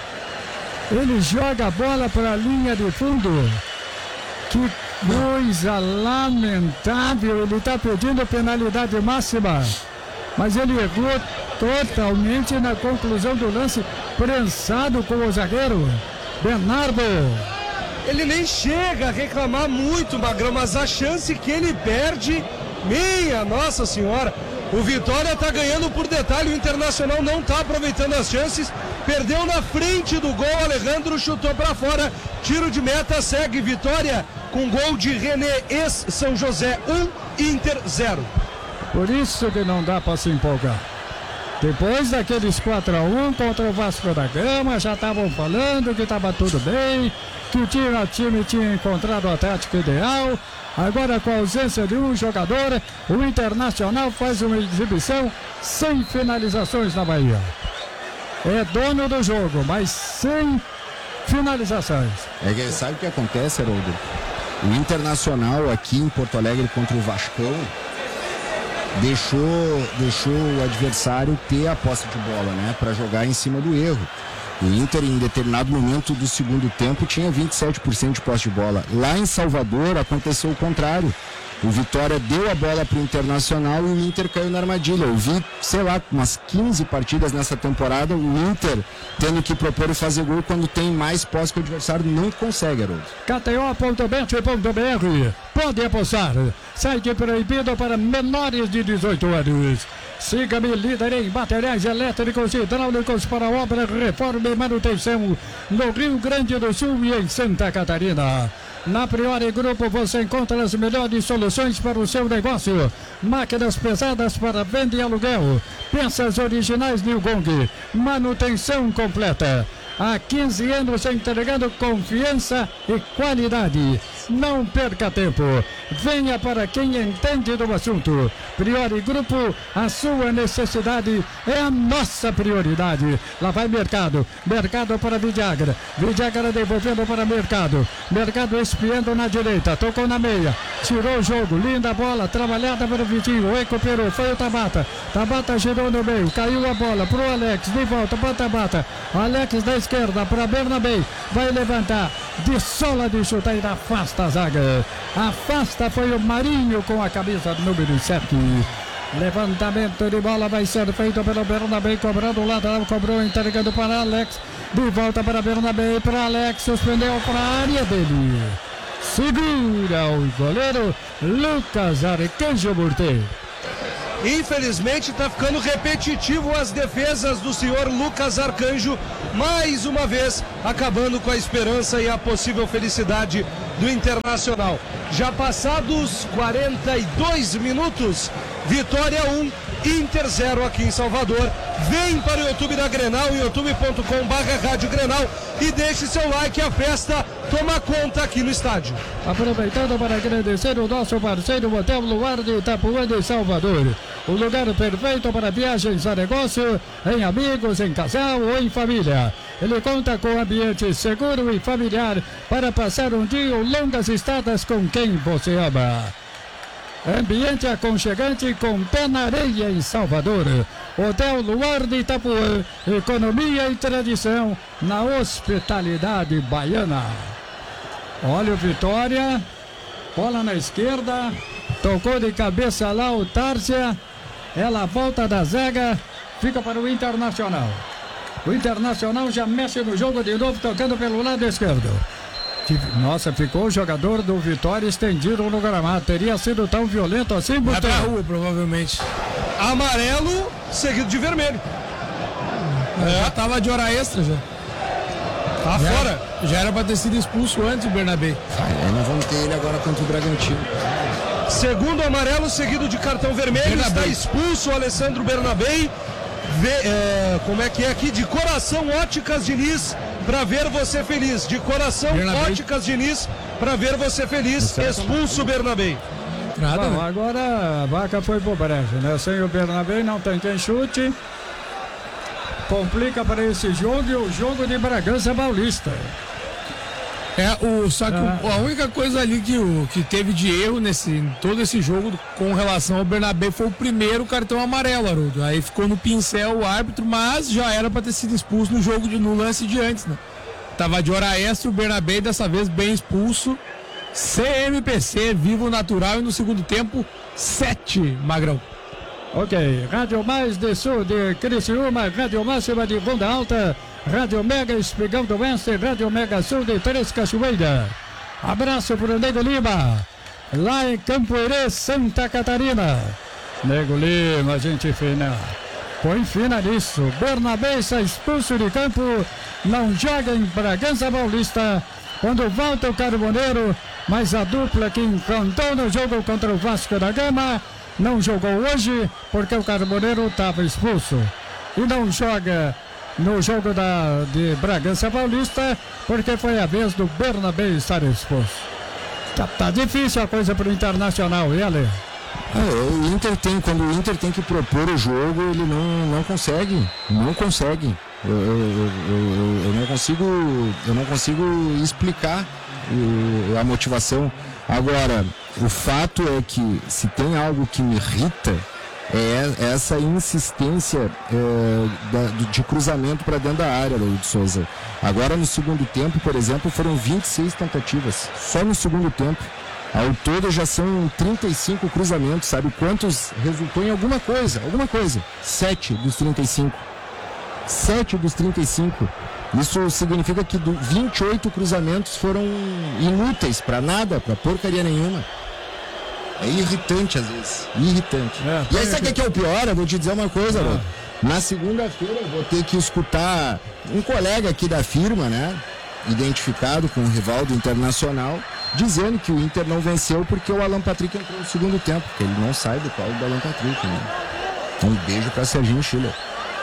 Ele joga a bola para a linha de fundo. Que coisa lamentável. Ele está pedindo penalidade máxima. Mas ele errou totalmente na conclusão do lance. Prensado com o zagueiro Bernardo. Ele nem chega a reclamar muito, Magrão, mas a chance que ele perde, minha Nossa Senhora. O Vitória está ganhando por detalhe, o Internacional não está aproveitando as chances, perdeu na frente do gol, Alejandro chutou para fora, tiro de meta, segue Vitória com gol de René, ex-São José 1, Inter 0. Por isso que não dá para se empolgar. Depois daqueles 4-1 contra o Vasco da Gama, já estavam falando que estava tudo bem, que o time tinha encontrado a tática ideal. Agora, com a ausência de um jogador, o Internacional faz uma exibição sem finalizações na Bahia. É dono do jogo, mas sem finalizações. Sabe o que acontece, Haroldo? O Internacional aqui em Porto Alegre contra o Vascão deixou o adversário ter a posse de bola, né, para jogar em cima do erro. O Inter, em determinado momento do segundo tempo, tinha 27% de posse de bola. Lá em Salvador, aconteceu o contrário. O Vitória deu a bola para o Internacional e o Inter caiu na armadilha. Eu vi, sei lá, umas 15 partidas nessa temporada, o Inter tendo que propor e fazer gol quando tem mais posse que o adversário não consegue, Haroldo. KTO.bet.br. Pode apostar. Site proibido para menores de 18 anos. Siga-me, líder em materiais elétricos e hidráulicos para obra, reforma e manutenção no Rio Grande do Sul e em Santa Catarina. Na Priori Grupo você encontra as melhores soluções para o seu negócio. Máquinas pesadas para venda e aluguel. Peças originais New Gong. Manutenção completa. Há 15 anos entregando confiança e qualidade. Não perca tempo. Venha para quem entende do assunto. Priori Grupo, a sua necessidade é a nossa prioridade. Lá vai Mercado. Mercado para Vidagra. Vidagra devolvendo para Mercado. Mercado espiando na direita. Tocou na meia. Tirou o jogo. Linda bola. Trabalhada para o Vitinho. Recuperou. Foi o Tabata. Tabata girou no meio. Caiu a bola para o Alex. De volta para o Tabata. Alex da esquerda para Bernabé. Vai levantar. De sola de chuta e afasta a zaga. Afasta foi o Marinho com a camisa número 7. Levantamento de bola vai ser feito pelo Bernabé, cobrando o lateral, cobrou, entregando para Alex. De volta para Bernabé, para Alex, suspendeu para a área dele. Segura o goleiro Lucas Arcanjo Burte. Infelizmente está ficando repetitivo as defesas do senhor Lucas Arcanjo, mais uma vez acabando com a esperança e a possível felicidade do Internacional. Já passados 42 minutos, Vitória 1, Inter 0 aqui em Salvador. Vem para o YouTube da Grenal, youtube.com/Rádio Grenal, e deixe seu like, a festa toma conta aqui no estádio. Aproveitando para agradecer o nosso parceiro Hotel Luar de Itapuã de Salvador. O lugar perfeito para viagens a negócio, em amigos, em casal ou em família. Ele conta com ambiente seguro e familiar para passar um dia ou longas estadas com quem você ama. Ambiente aconchegante com pé na areia em Salvador. Hotel Luar de Itapuã, economia e tradição na hospitalidade baiana. Olha o Vitória, bola na esquerda, tocou de cabeça lá o Tárcia, ela volta da zaga, fica para o Internacional. O Internacional já mexe no jogo de novo, tocando pelo lado esquerdo. Nossa, ficou o jogador do Vitória estendido no gramado. Teria sido tão violento assim, Vai pra rua, provavelmente. Amarelo, seguido de vermelho. Já tava de hora extra já. Tá fora. Já era pra ter sido expulso antes o Bernabé. Nós vamos ter ele agora contra o Bragantino. Segundo amarelo, seguido de cartão vermelho, está expulso o Alessandro Bernabé. Como é que é aqui? De coração, Óticas Diniz, para ver você feliz. De coração, Bernabé. Óticas Diniz, para ver você feliz. Expulso o Bernabé. Nada, Bom, né? agora a vaca foi pro brejo, né? Sem o Bernabé não tem quem chute. Complica para esse jogo e o jogo de Bragança Paulista. Só que a única coisa ali que teve de erro todo esse jogo com relação ao Bernabé foi o primeiro cartão amarelo, Haroldo. Aí ficou no pincel o árbitro, mas já era para ter sido expulso no lance de antes, né? Tava de hora extra o Bernabé, dessa vez bem expulso. CMPC, vivo natural, e no segundo tempo 7, Magrão. Ok, Rádio Mais de Sul de Criciúma, Rádio Máxima de Bunda Alta, Rádio Mega Espigão do Oeste, Rádio Mega Sul de Três Cachoeiras. Abraço para o Nego Lima, lá em Campoerê, Santa Catarina. Nego Lima, gente fina. Põe fina nisso. Bernabé está expulso de campo, não joga em Bragança Paulista. Quando volta o Carboneiro, mas a dupla que encantou no jogo contra o Vasco da Gama não jogou hoje porque o Carboneiro estava expulso. E não joga no jogo de Bragança Paulista porque foi a vez do Bernabé estar expulso. Tá difícil a coisa para o Internacional, e Ale? Quando o Inter tem que propor o jogo, ele não consegue. Não consegue. Eu não consigo explicar a motivação. Agora, o fato é que se tem algo que me irrita é essa insistência de cruzamento para dentro da área, Luiz Souza. Agora no segundo tempo, por exemplo, foram 26 tentativas, só no segundo tempo. Ao todo já são 35 cruzamentos, sabe quantos resultou em alguma coisa? 7 dos 35. 7 dos 35. Isso significa que 28 cruzamentos foram inúteis para nada, para porcaria nenhuma. É irritante às vezes, irritante. E aí sabe o que é o pior? Eu vou te dizer uma coisa, mano. Na segunda-feira eu vou ter que escutar um colega aqui da firma, né? Identificado com o rival do Internacional, dizendo que o Inter não venceu porque o Alan Patrick entrou no segundo tempo, porque ele não sai do colo do Alan Patrick, né? Um beijo para Serginho Schiller.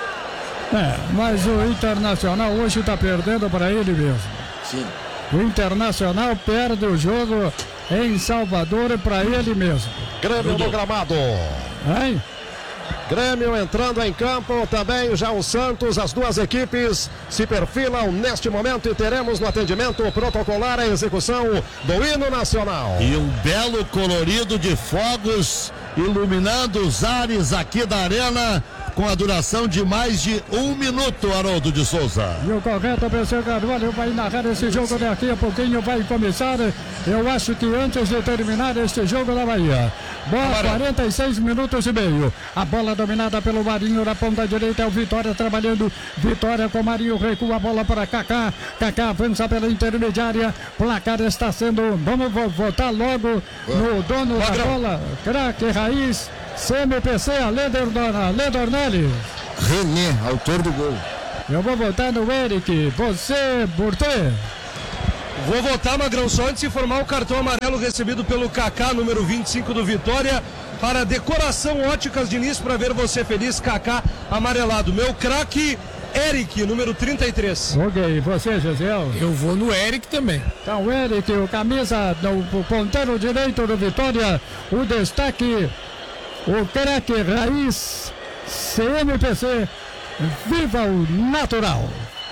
Mas o Internacional hoje está perdendo para ele mesmo. Sim. O Internacional perde o jogo em Salvador para ele mesmo. Grêmio no gramado. Hein? Grêmio entrando em campo, também já o Santos, as duas equipes se perfilam neste momento e teremos no atendimento protocolar a execução do hino nacional. E um belo colorido de fogos iluminando os ares aqui da arena, com a duração de mais de 1 minuto, Haroldo de Souza. E o correto, PC Carvalho, vai narrar esse jogo daqui a pouquinho, vai começar. Eu acho que antes de terminar este jogo da Bahia. Boa, 46 minutos e meio. A bola dominada pelo Marinho na ponta direita, é o Vitória trabalhando. Vitória com Marinho, recua a bola para Kaká. Kaká avança pela intermediária. Placar está sendo, vamos votar logo no dono da bola, craque Raiz. CMPC, Alê Dornelles. René, autor do gol. Eu vou votar no Eric. Você, Burtê. Vou votar, Magrão, só antes de informar o cartão amarelo recebido pelo Kaká, número 25 do Vitória, para Decoração Óticas Diniz, para ver você feliz, Kaká amarelado. Meu craque, Eric, número 33. Ok, você, Gisele? Eu vou no Eric também. Então, Eric, o camisa, o ponteiro direito do Vitória, o destaque, o craque raiz, CMPC, viva o natural.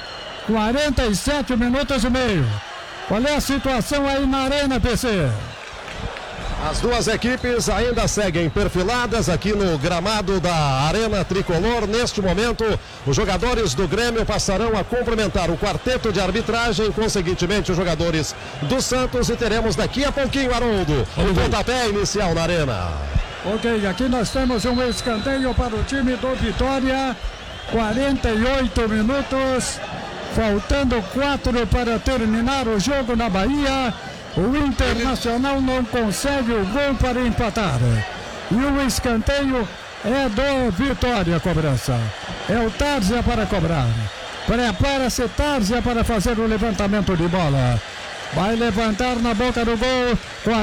47 minutos e meio. Qual é a situação aí na Arena, PC? As duas equipes ainda seguem perfiladas aqui no gramado da Arena Tricolor. Neste momento, os jogadores do Grêmio passarão a cumprimentar o quarteto de arbitragem, consequentemente os jogadores do Santos, e teremos daqui a pouquinho, Haroldo, o pontapé inicial na Arena. Ok, aqui nós temos um escanteio para o time do Vitória. 48 minutos, faltando 4 para terminar o jogo na Bahia. O Internacional não consegue o gol para empatar. E o escanteio é do Vitória, a cobrança. É o Tárzia para cobrar. Prepara-se Tárzia para fazer o levantamento de bola. Vai levantar na boca do gol.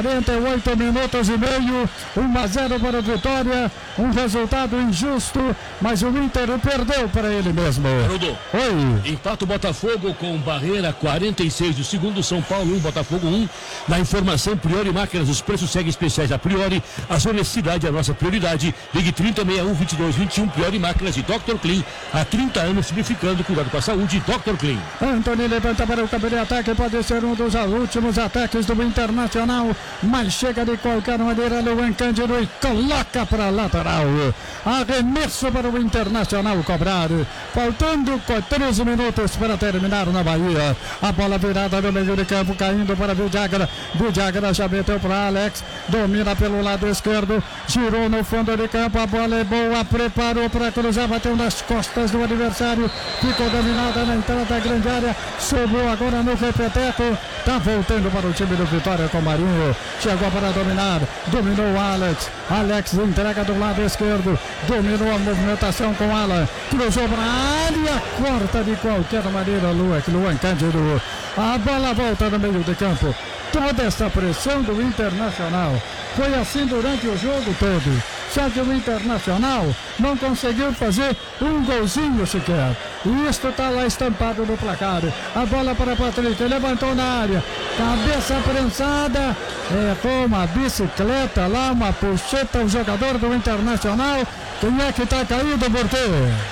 48 minutos e meio. 1-0 para a Vitória. Um resultado injusto, mas o Inter perdeu para ele mesmo. Haroldo. Oi. Empata o Botafogo com Barreira, 46 do segundo, São Paulo 1, Botafogo 1. Na informação, Priori Máquinas, os preços seguem especiais a Priori. A sua necessidade é a nossa prioridade. Ligue 3061-2221, Priori Máquinas e Dr. Clean. Há 30 anos simplificando, cuidado com a saúde, Dr. Clean. Antony levanta para o campo de ataque, pode ser um dos últimos ataques do Internacional, mas chega de qualquer maneira Luan Cândido e coloca para a lateral. Arremesso para o Internacional cobrar, faltando 13 minutos para terminar na Bahia. A bola virada no meio de campo, caindo para Villagra. Villagra já meteu para Alex, domina pelo lado esquerdo, girou no fundo de campo, a bola é boa, preparou para cruzar, bateu nas costas do adversário, ficou dominada na entrada da grande área, sobrou agora no repeteco. Tá voltando para o time do Vitória com Marinho. Chegou para dominar. Dominou o Alex. Alex entrega do lado esquerdo. Dominou a movimentação com Alan. Cruzou para a área. Corta de qualquer maneira Luan Cândido. A bola volta no meio de campo. Toda essa pressão do Internacional. Foi assim durante o jogo todo. Só que o Internacional não conseguiu fazer um golzinho sequer. E isto está lá estampado no placar. A bola para Patrick, levantou na área. Cabeça prensada. Com uma bicicleta lá, uma puxeta, o jogador do Internacional. Quem é que está caído, Bortê?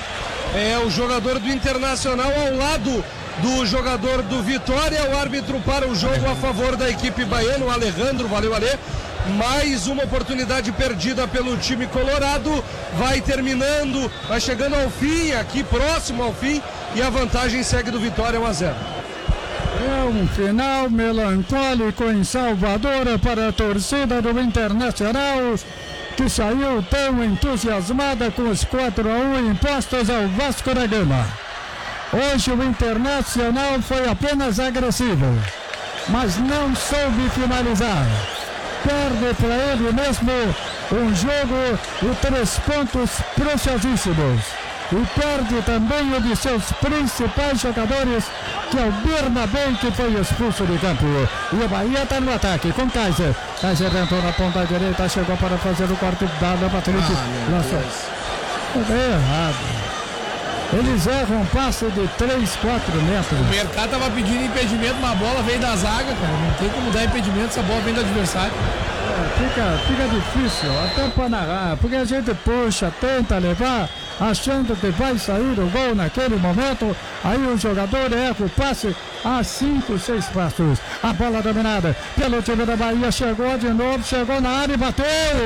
É o jogador do Internacional ao lado do jogador do Vitória. O árbitro para o jogo a favor da equipe baiana, o Alejandro. Valeu, Ale. Mais uma oportunidade perdida pelo time colorado. Vai terminando, vai chegando ao fim, aqui próximo ao fim, e a vantagem segue do Vitória 1-0. É um final melancólico em Salvador para a torcida do Internacional, que saiu tão entusiasmada com os 4-1 impostos ao Vasco da Gama. Hoje o Internacional foi apenas agressivo, mas não soube finalizar. Perde para ele mesmo um jogo e 3 pontos preciosíssimos. E perde também um de seus principais jogadores, que é o Bernabé, que foi expulso de campo. E o Bahia está no ataque com Kaiser. Kaiser entrou na ponta direita, chegou para fazer o corte dado. Patrick lançou. Foi errado. Eles erram um passe de 3, 4 metros. O mercado estava pedindo impedimento, uma bola veio da zaga, cara. Não tem como dar impedimento se a bola vem do adversário. Fica difícil até para narrar, porque a gente puxa, tenta levar, achando que vai sair o gol naquele momento. Aí o jogador erra o passe a 5, 6 passos. A bola dominada pelo time da Bahia, chegou de novo, chegou na área e bateu.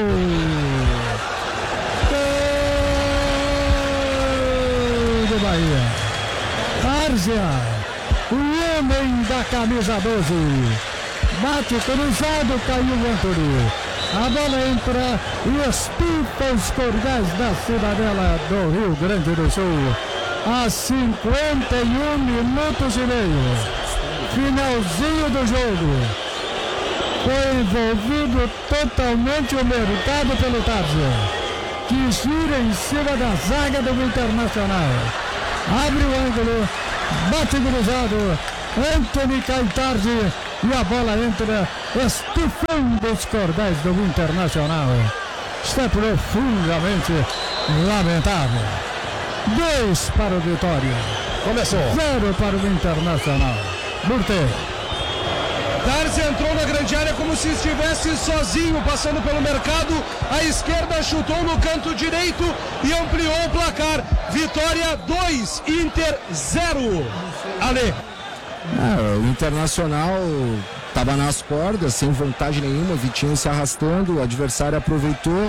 Bahia. Tárzia, o homem da camisa 12. Bate cruzado, caiu o Antony. A bola entra e estufa os cordéis da Cidadela do Rio Grande do Sul. A 51 minutos e meio. Finalzinho do jogo. Foi envolvido totalmente o mercado pelo Tárzia. que gira em cima da zaga do Internacional. Abre o ângulo, bate cruzado, Anthony cai tarde e a bola entra estufando os cordéis do Internacional. Está profundamente lamentável. 2 para o Vitória. Começou. 0 para o Internacional. Murter. Darcy entrou na grande área como se estivesse sozinho, passando pelo mercado. A esquerda chutou no canto direito e ampliou o placar. Vitória 2, Inter 0. Ale. O Internacional estava nas cordas, sem vontade nenhuma. Vitinho se arrastando, o adversário aproveitou.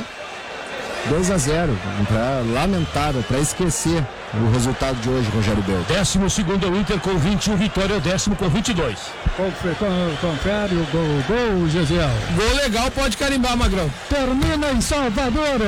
2-0, lamentável, para esquecer o resultado de hoje, Rogério Bel. 12º é o Inter com 21, Vitória é o 10º com 22. Confere o gol, Gesiel. Gol legal, pode carimbar, Magrão. Termina em Salvador.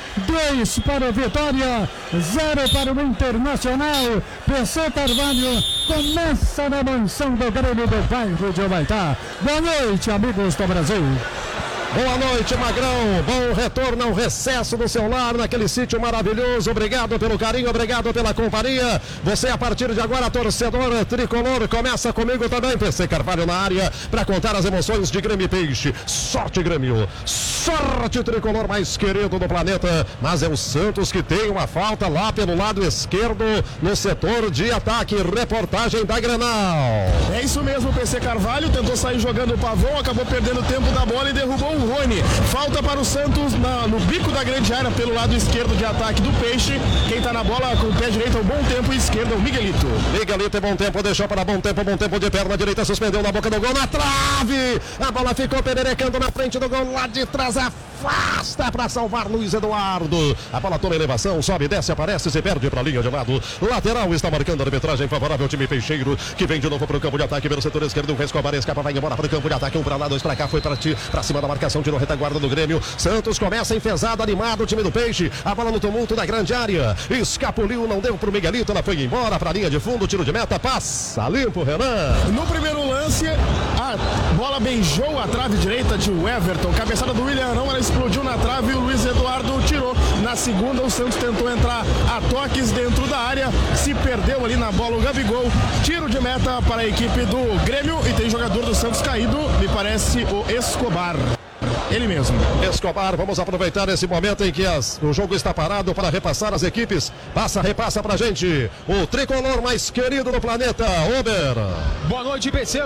2 para o Vitória, 0 para o Internacional. PC Carvalho começa na mansão do Grêmio do bairro de Humaitá. Boa noite, amigos do Brasil. Boa noite, Magrão. Bom retorno ao recesso do seu lar, naquele sítio maravilhoso. Obrigado pelo carinho, obrigado pela companhia. Você, a partir de agora, torcedor tricolor, começa comigo também. PC Carvalho na área para contar as emoções de Grêmio e Peixe. Sorte, Grêmio. Sorte, tricolor mais querido do planeta. Mas é o Santos que tem uma falta lá pelo lado esquerdo, no setor de ataque. Reportagem da Grenal. É isso mesmo, PC Carvalho. Tentou sair jogando o Pavão, acabou perdendo o tempo da bola e derrubou o Rony. Falta para o Santos no bico da grande área pelo lado esquerdo de ataque do Peixe. Quem está na bola com o pé direito é o Bom Tempo e esquerdo é o Miguelito. Miguelito é Bom Tempo, deixou para Bom Tempo de perna direita, suspendeu na boca do gol, na trave. A bola ficou pererecando na frente do gol, lá de trás, afasta para salvar Luiz Eduardo. A bola toma elevação, sobe, desce, aparece, se perde para a linha de lado. Lateral está marcando a arbitragem favorável ao time peixeiro, que vem de novo para o campo de ataque pelo setor esquerdo. O Escobar escapa, vai embora para o campo de ataque, 1 para lá, 2 para cá, foi para cima da marcação, tirou retaguarda do Grêmio. Santos começa enfesado, animado, o time do Peixe. A bola no tumulto da grande área. Escapuliu, não deu para o Miguelito, ela foi embora para a linha de fundo, tiro de meta, passa limpo, Renan. No primeiro lance, a bola beijou a trave direita de Everton. Cabeçada do William Arão, ela explodiu na trave e o Luiz Eduardo tirou. Na segunda, o Santos tentou entrar a toques dentro da área, se perdeu ali na bola o Gabigol. Tiro de meta para a equipe do Grêmio e tem jogador do Santos caído, me parece o Escobar. Ele mesmo. Escobar, vamos aproveitar esse momento em que o jogo está parado para repassar as equipes. Repassa pra gente o tricolor mais querido do planeta, Ober. Boa noite, PC.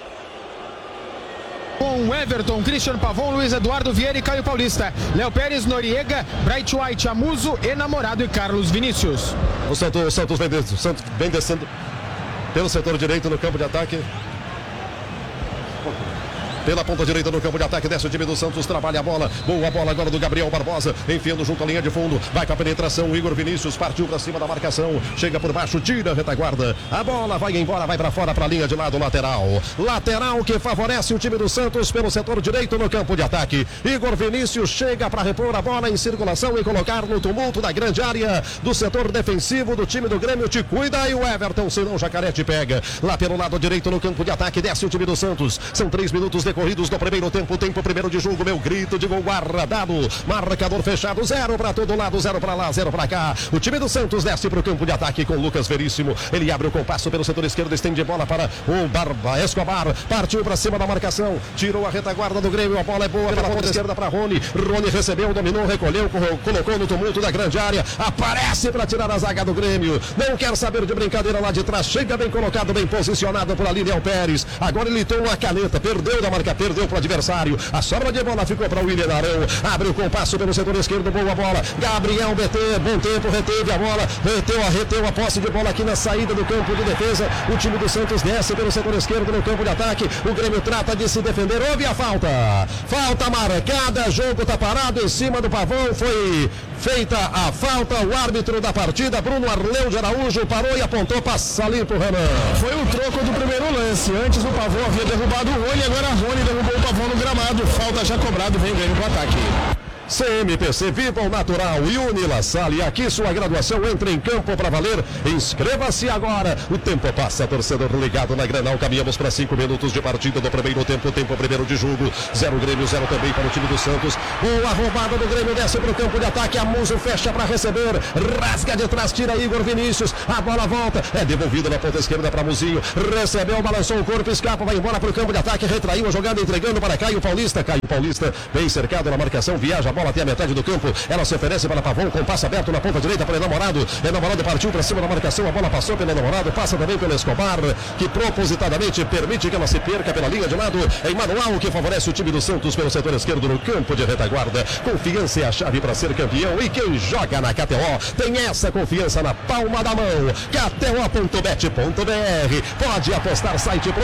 Com Everton, Cristiano Pavão, Luiz Eduardo Vieira e Caio Paulista. Léo Pérez, Noriega, Bright White, Amuso, Enamorado e Carlos Vinícius. O Santos vem descendo pelo setor direito no campo de ataque. Pela ponta direita no campo de ataque, desce o time do Santos, trabalha a bola. Boa bola agora do Gabriel Barbosa, enfiando junto à linha de fundo. Vai para a penetração, o Igor Vinícius partiu para cima da marcação. Chega por baixo, tira a retaguarda. A bola vai embora, vai para fora, para a linha de lado lateral. Lateral que favorece o time do Santos pelo setor direito no campo de ataque. Igor Vinícius chega para repor a bola em circulação e colocar no tumulto da grande área do setor defensivo do time do Grêmio. Te cuida e o Everton, senão o Jacaré te pega. Lá pelo lado direito no campo de ataque, desce o time do Santos. São 3 minutos decorridos do primeiro tempo, primeiro de jogo, meu grito de gol guardado, marcador fechado, 0 para todo lado, 0 para lá, 0 para cá. O time do Santos desce para o campo de ataque com Lucas Veríssimo, ele abre o compasso pelo setor esquerdo, estende bola para o Escobar, partiu para cima da marcação, tirou a retaguarda do Grêmio, a bola é boa pela ponta esquerda para Rony recebeu, dominou, recolheu, colocou no tumulto da grande área, aparece para tirar a zaga do Grêmio, não quer saber de brincadeira lá de trás, chega bem colocado, bem posicionado por ali Léo Pérez, agora ele tomou a caneta, perdeu da marca, perdeu para o adversário, a sobra de bola ficou para o William Arão, abre o compasso pelo setor esquerdo, boa bola, Gabriel BT, bom tempo, reteve a bola, reteu a posse de bola aqui na saída do campo de defesa, o time do Santos desce pelo setor esquerdo no campo de ataque, o Grêmio trata de se defender, houve a falta marcada, jogo está parado em cima do Pavão, foi feita a falta, o árbitro da partida, Bruno Arleu de Araújo, parou e apontou, passa limpo, Renan. Foi o troco do primeiro lance, antes o Pavão havia derrubado o Rony, agora Rony derrubou o Pavão no gramado, falta já cobrado, vem o Grêmio pro ataque. CMPC Viva o Natural e Unila Salle. Aqui sua graduação entra em campo para valer. Inscreva-se agora. O tempo passa, torcedor ligado na Grenal. Caminhamos para 5 minutos de partida do primeiro tempo. Tempo primeiro de jogo. 0 Grêmio, 0 também para o time do Santos. Boa roubada do Grêmio. Desce para o campo de ataque. Amuso fecha para receber. Rasga de trás, tira Igor Vinícius. A bola volta. É devolvida na ponta esquerda para Muzinho. Recebeu, balançou o corpo, escapa, vai embora para o campo de ataque. Retraiu a jogada, entregando para Caio Paulista. Caio Paulista vem cercado na marcação. Viaja a bola até a metade do campo. Ela se oferece para Pavon com passe aberto na ponta direita para Enamorado. Enamorado partiu para cima da marcação. A bola passou pelo Enamorado. Passa também pelo Escobar, que propositadamente permite que ela se perca pela linha de lado. É Emanuel que favorece o time do Santos pelo setor esquerdo no campo de retaguarda. Confiança é a chave para ser campeão. E quem joga na KTO tem essa confiança na palma da mão. KTO.bet.br. Pode apostar, site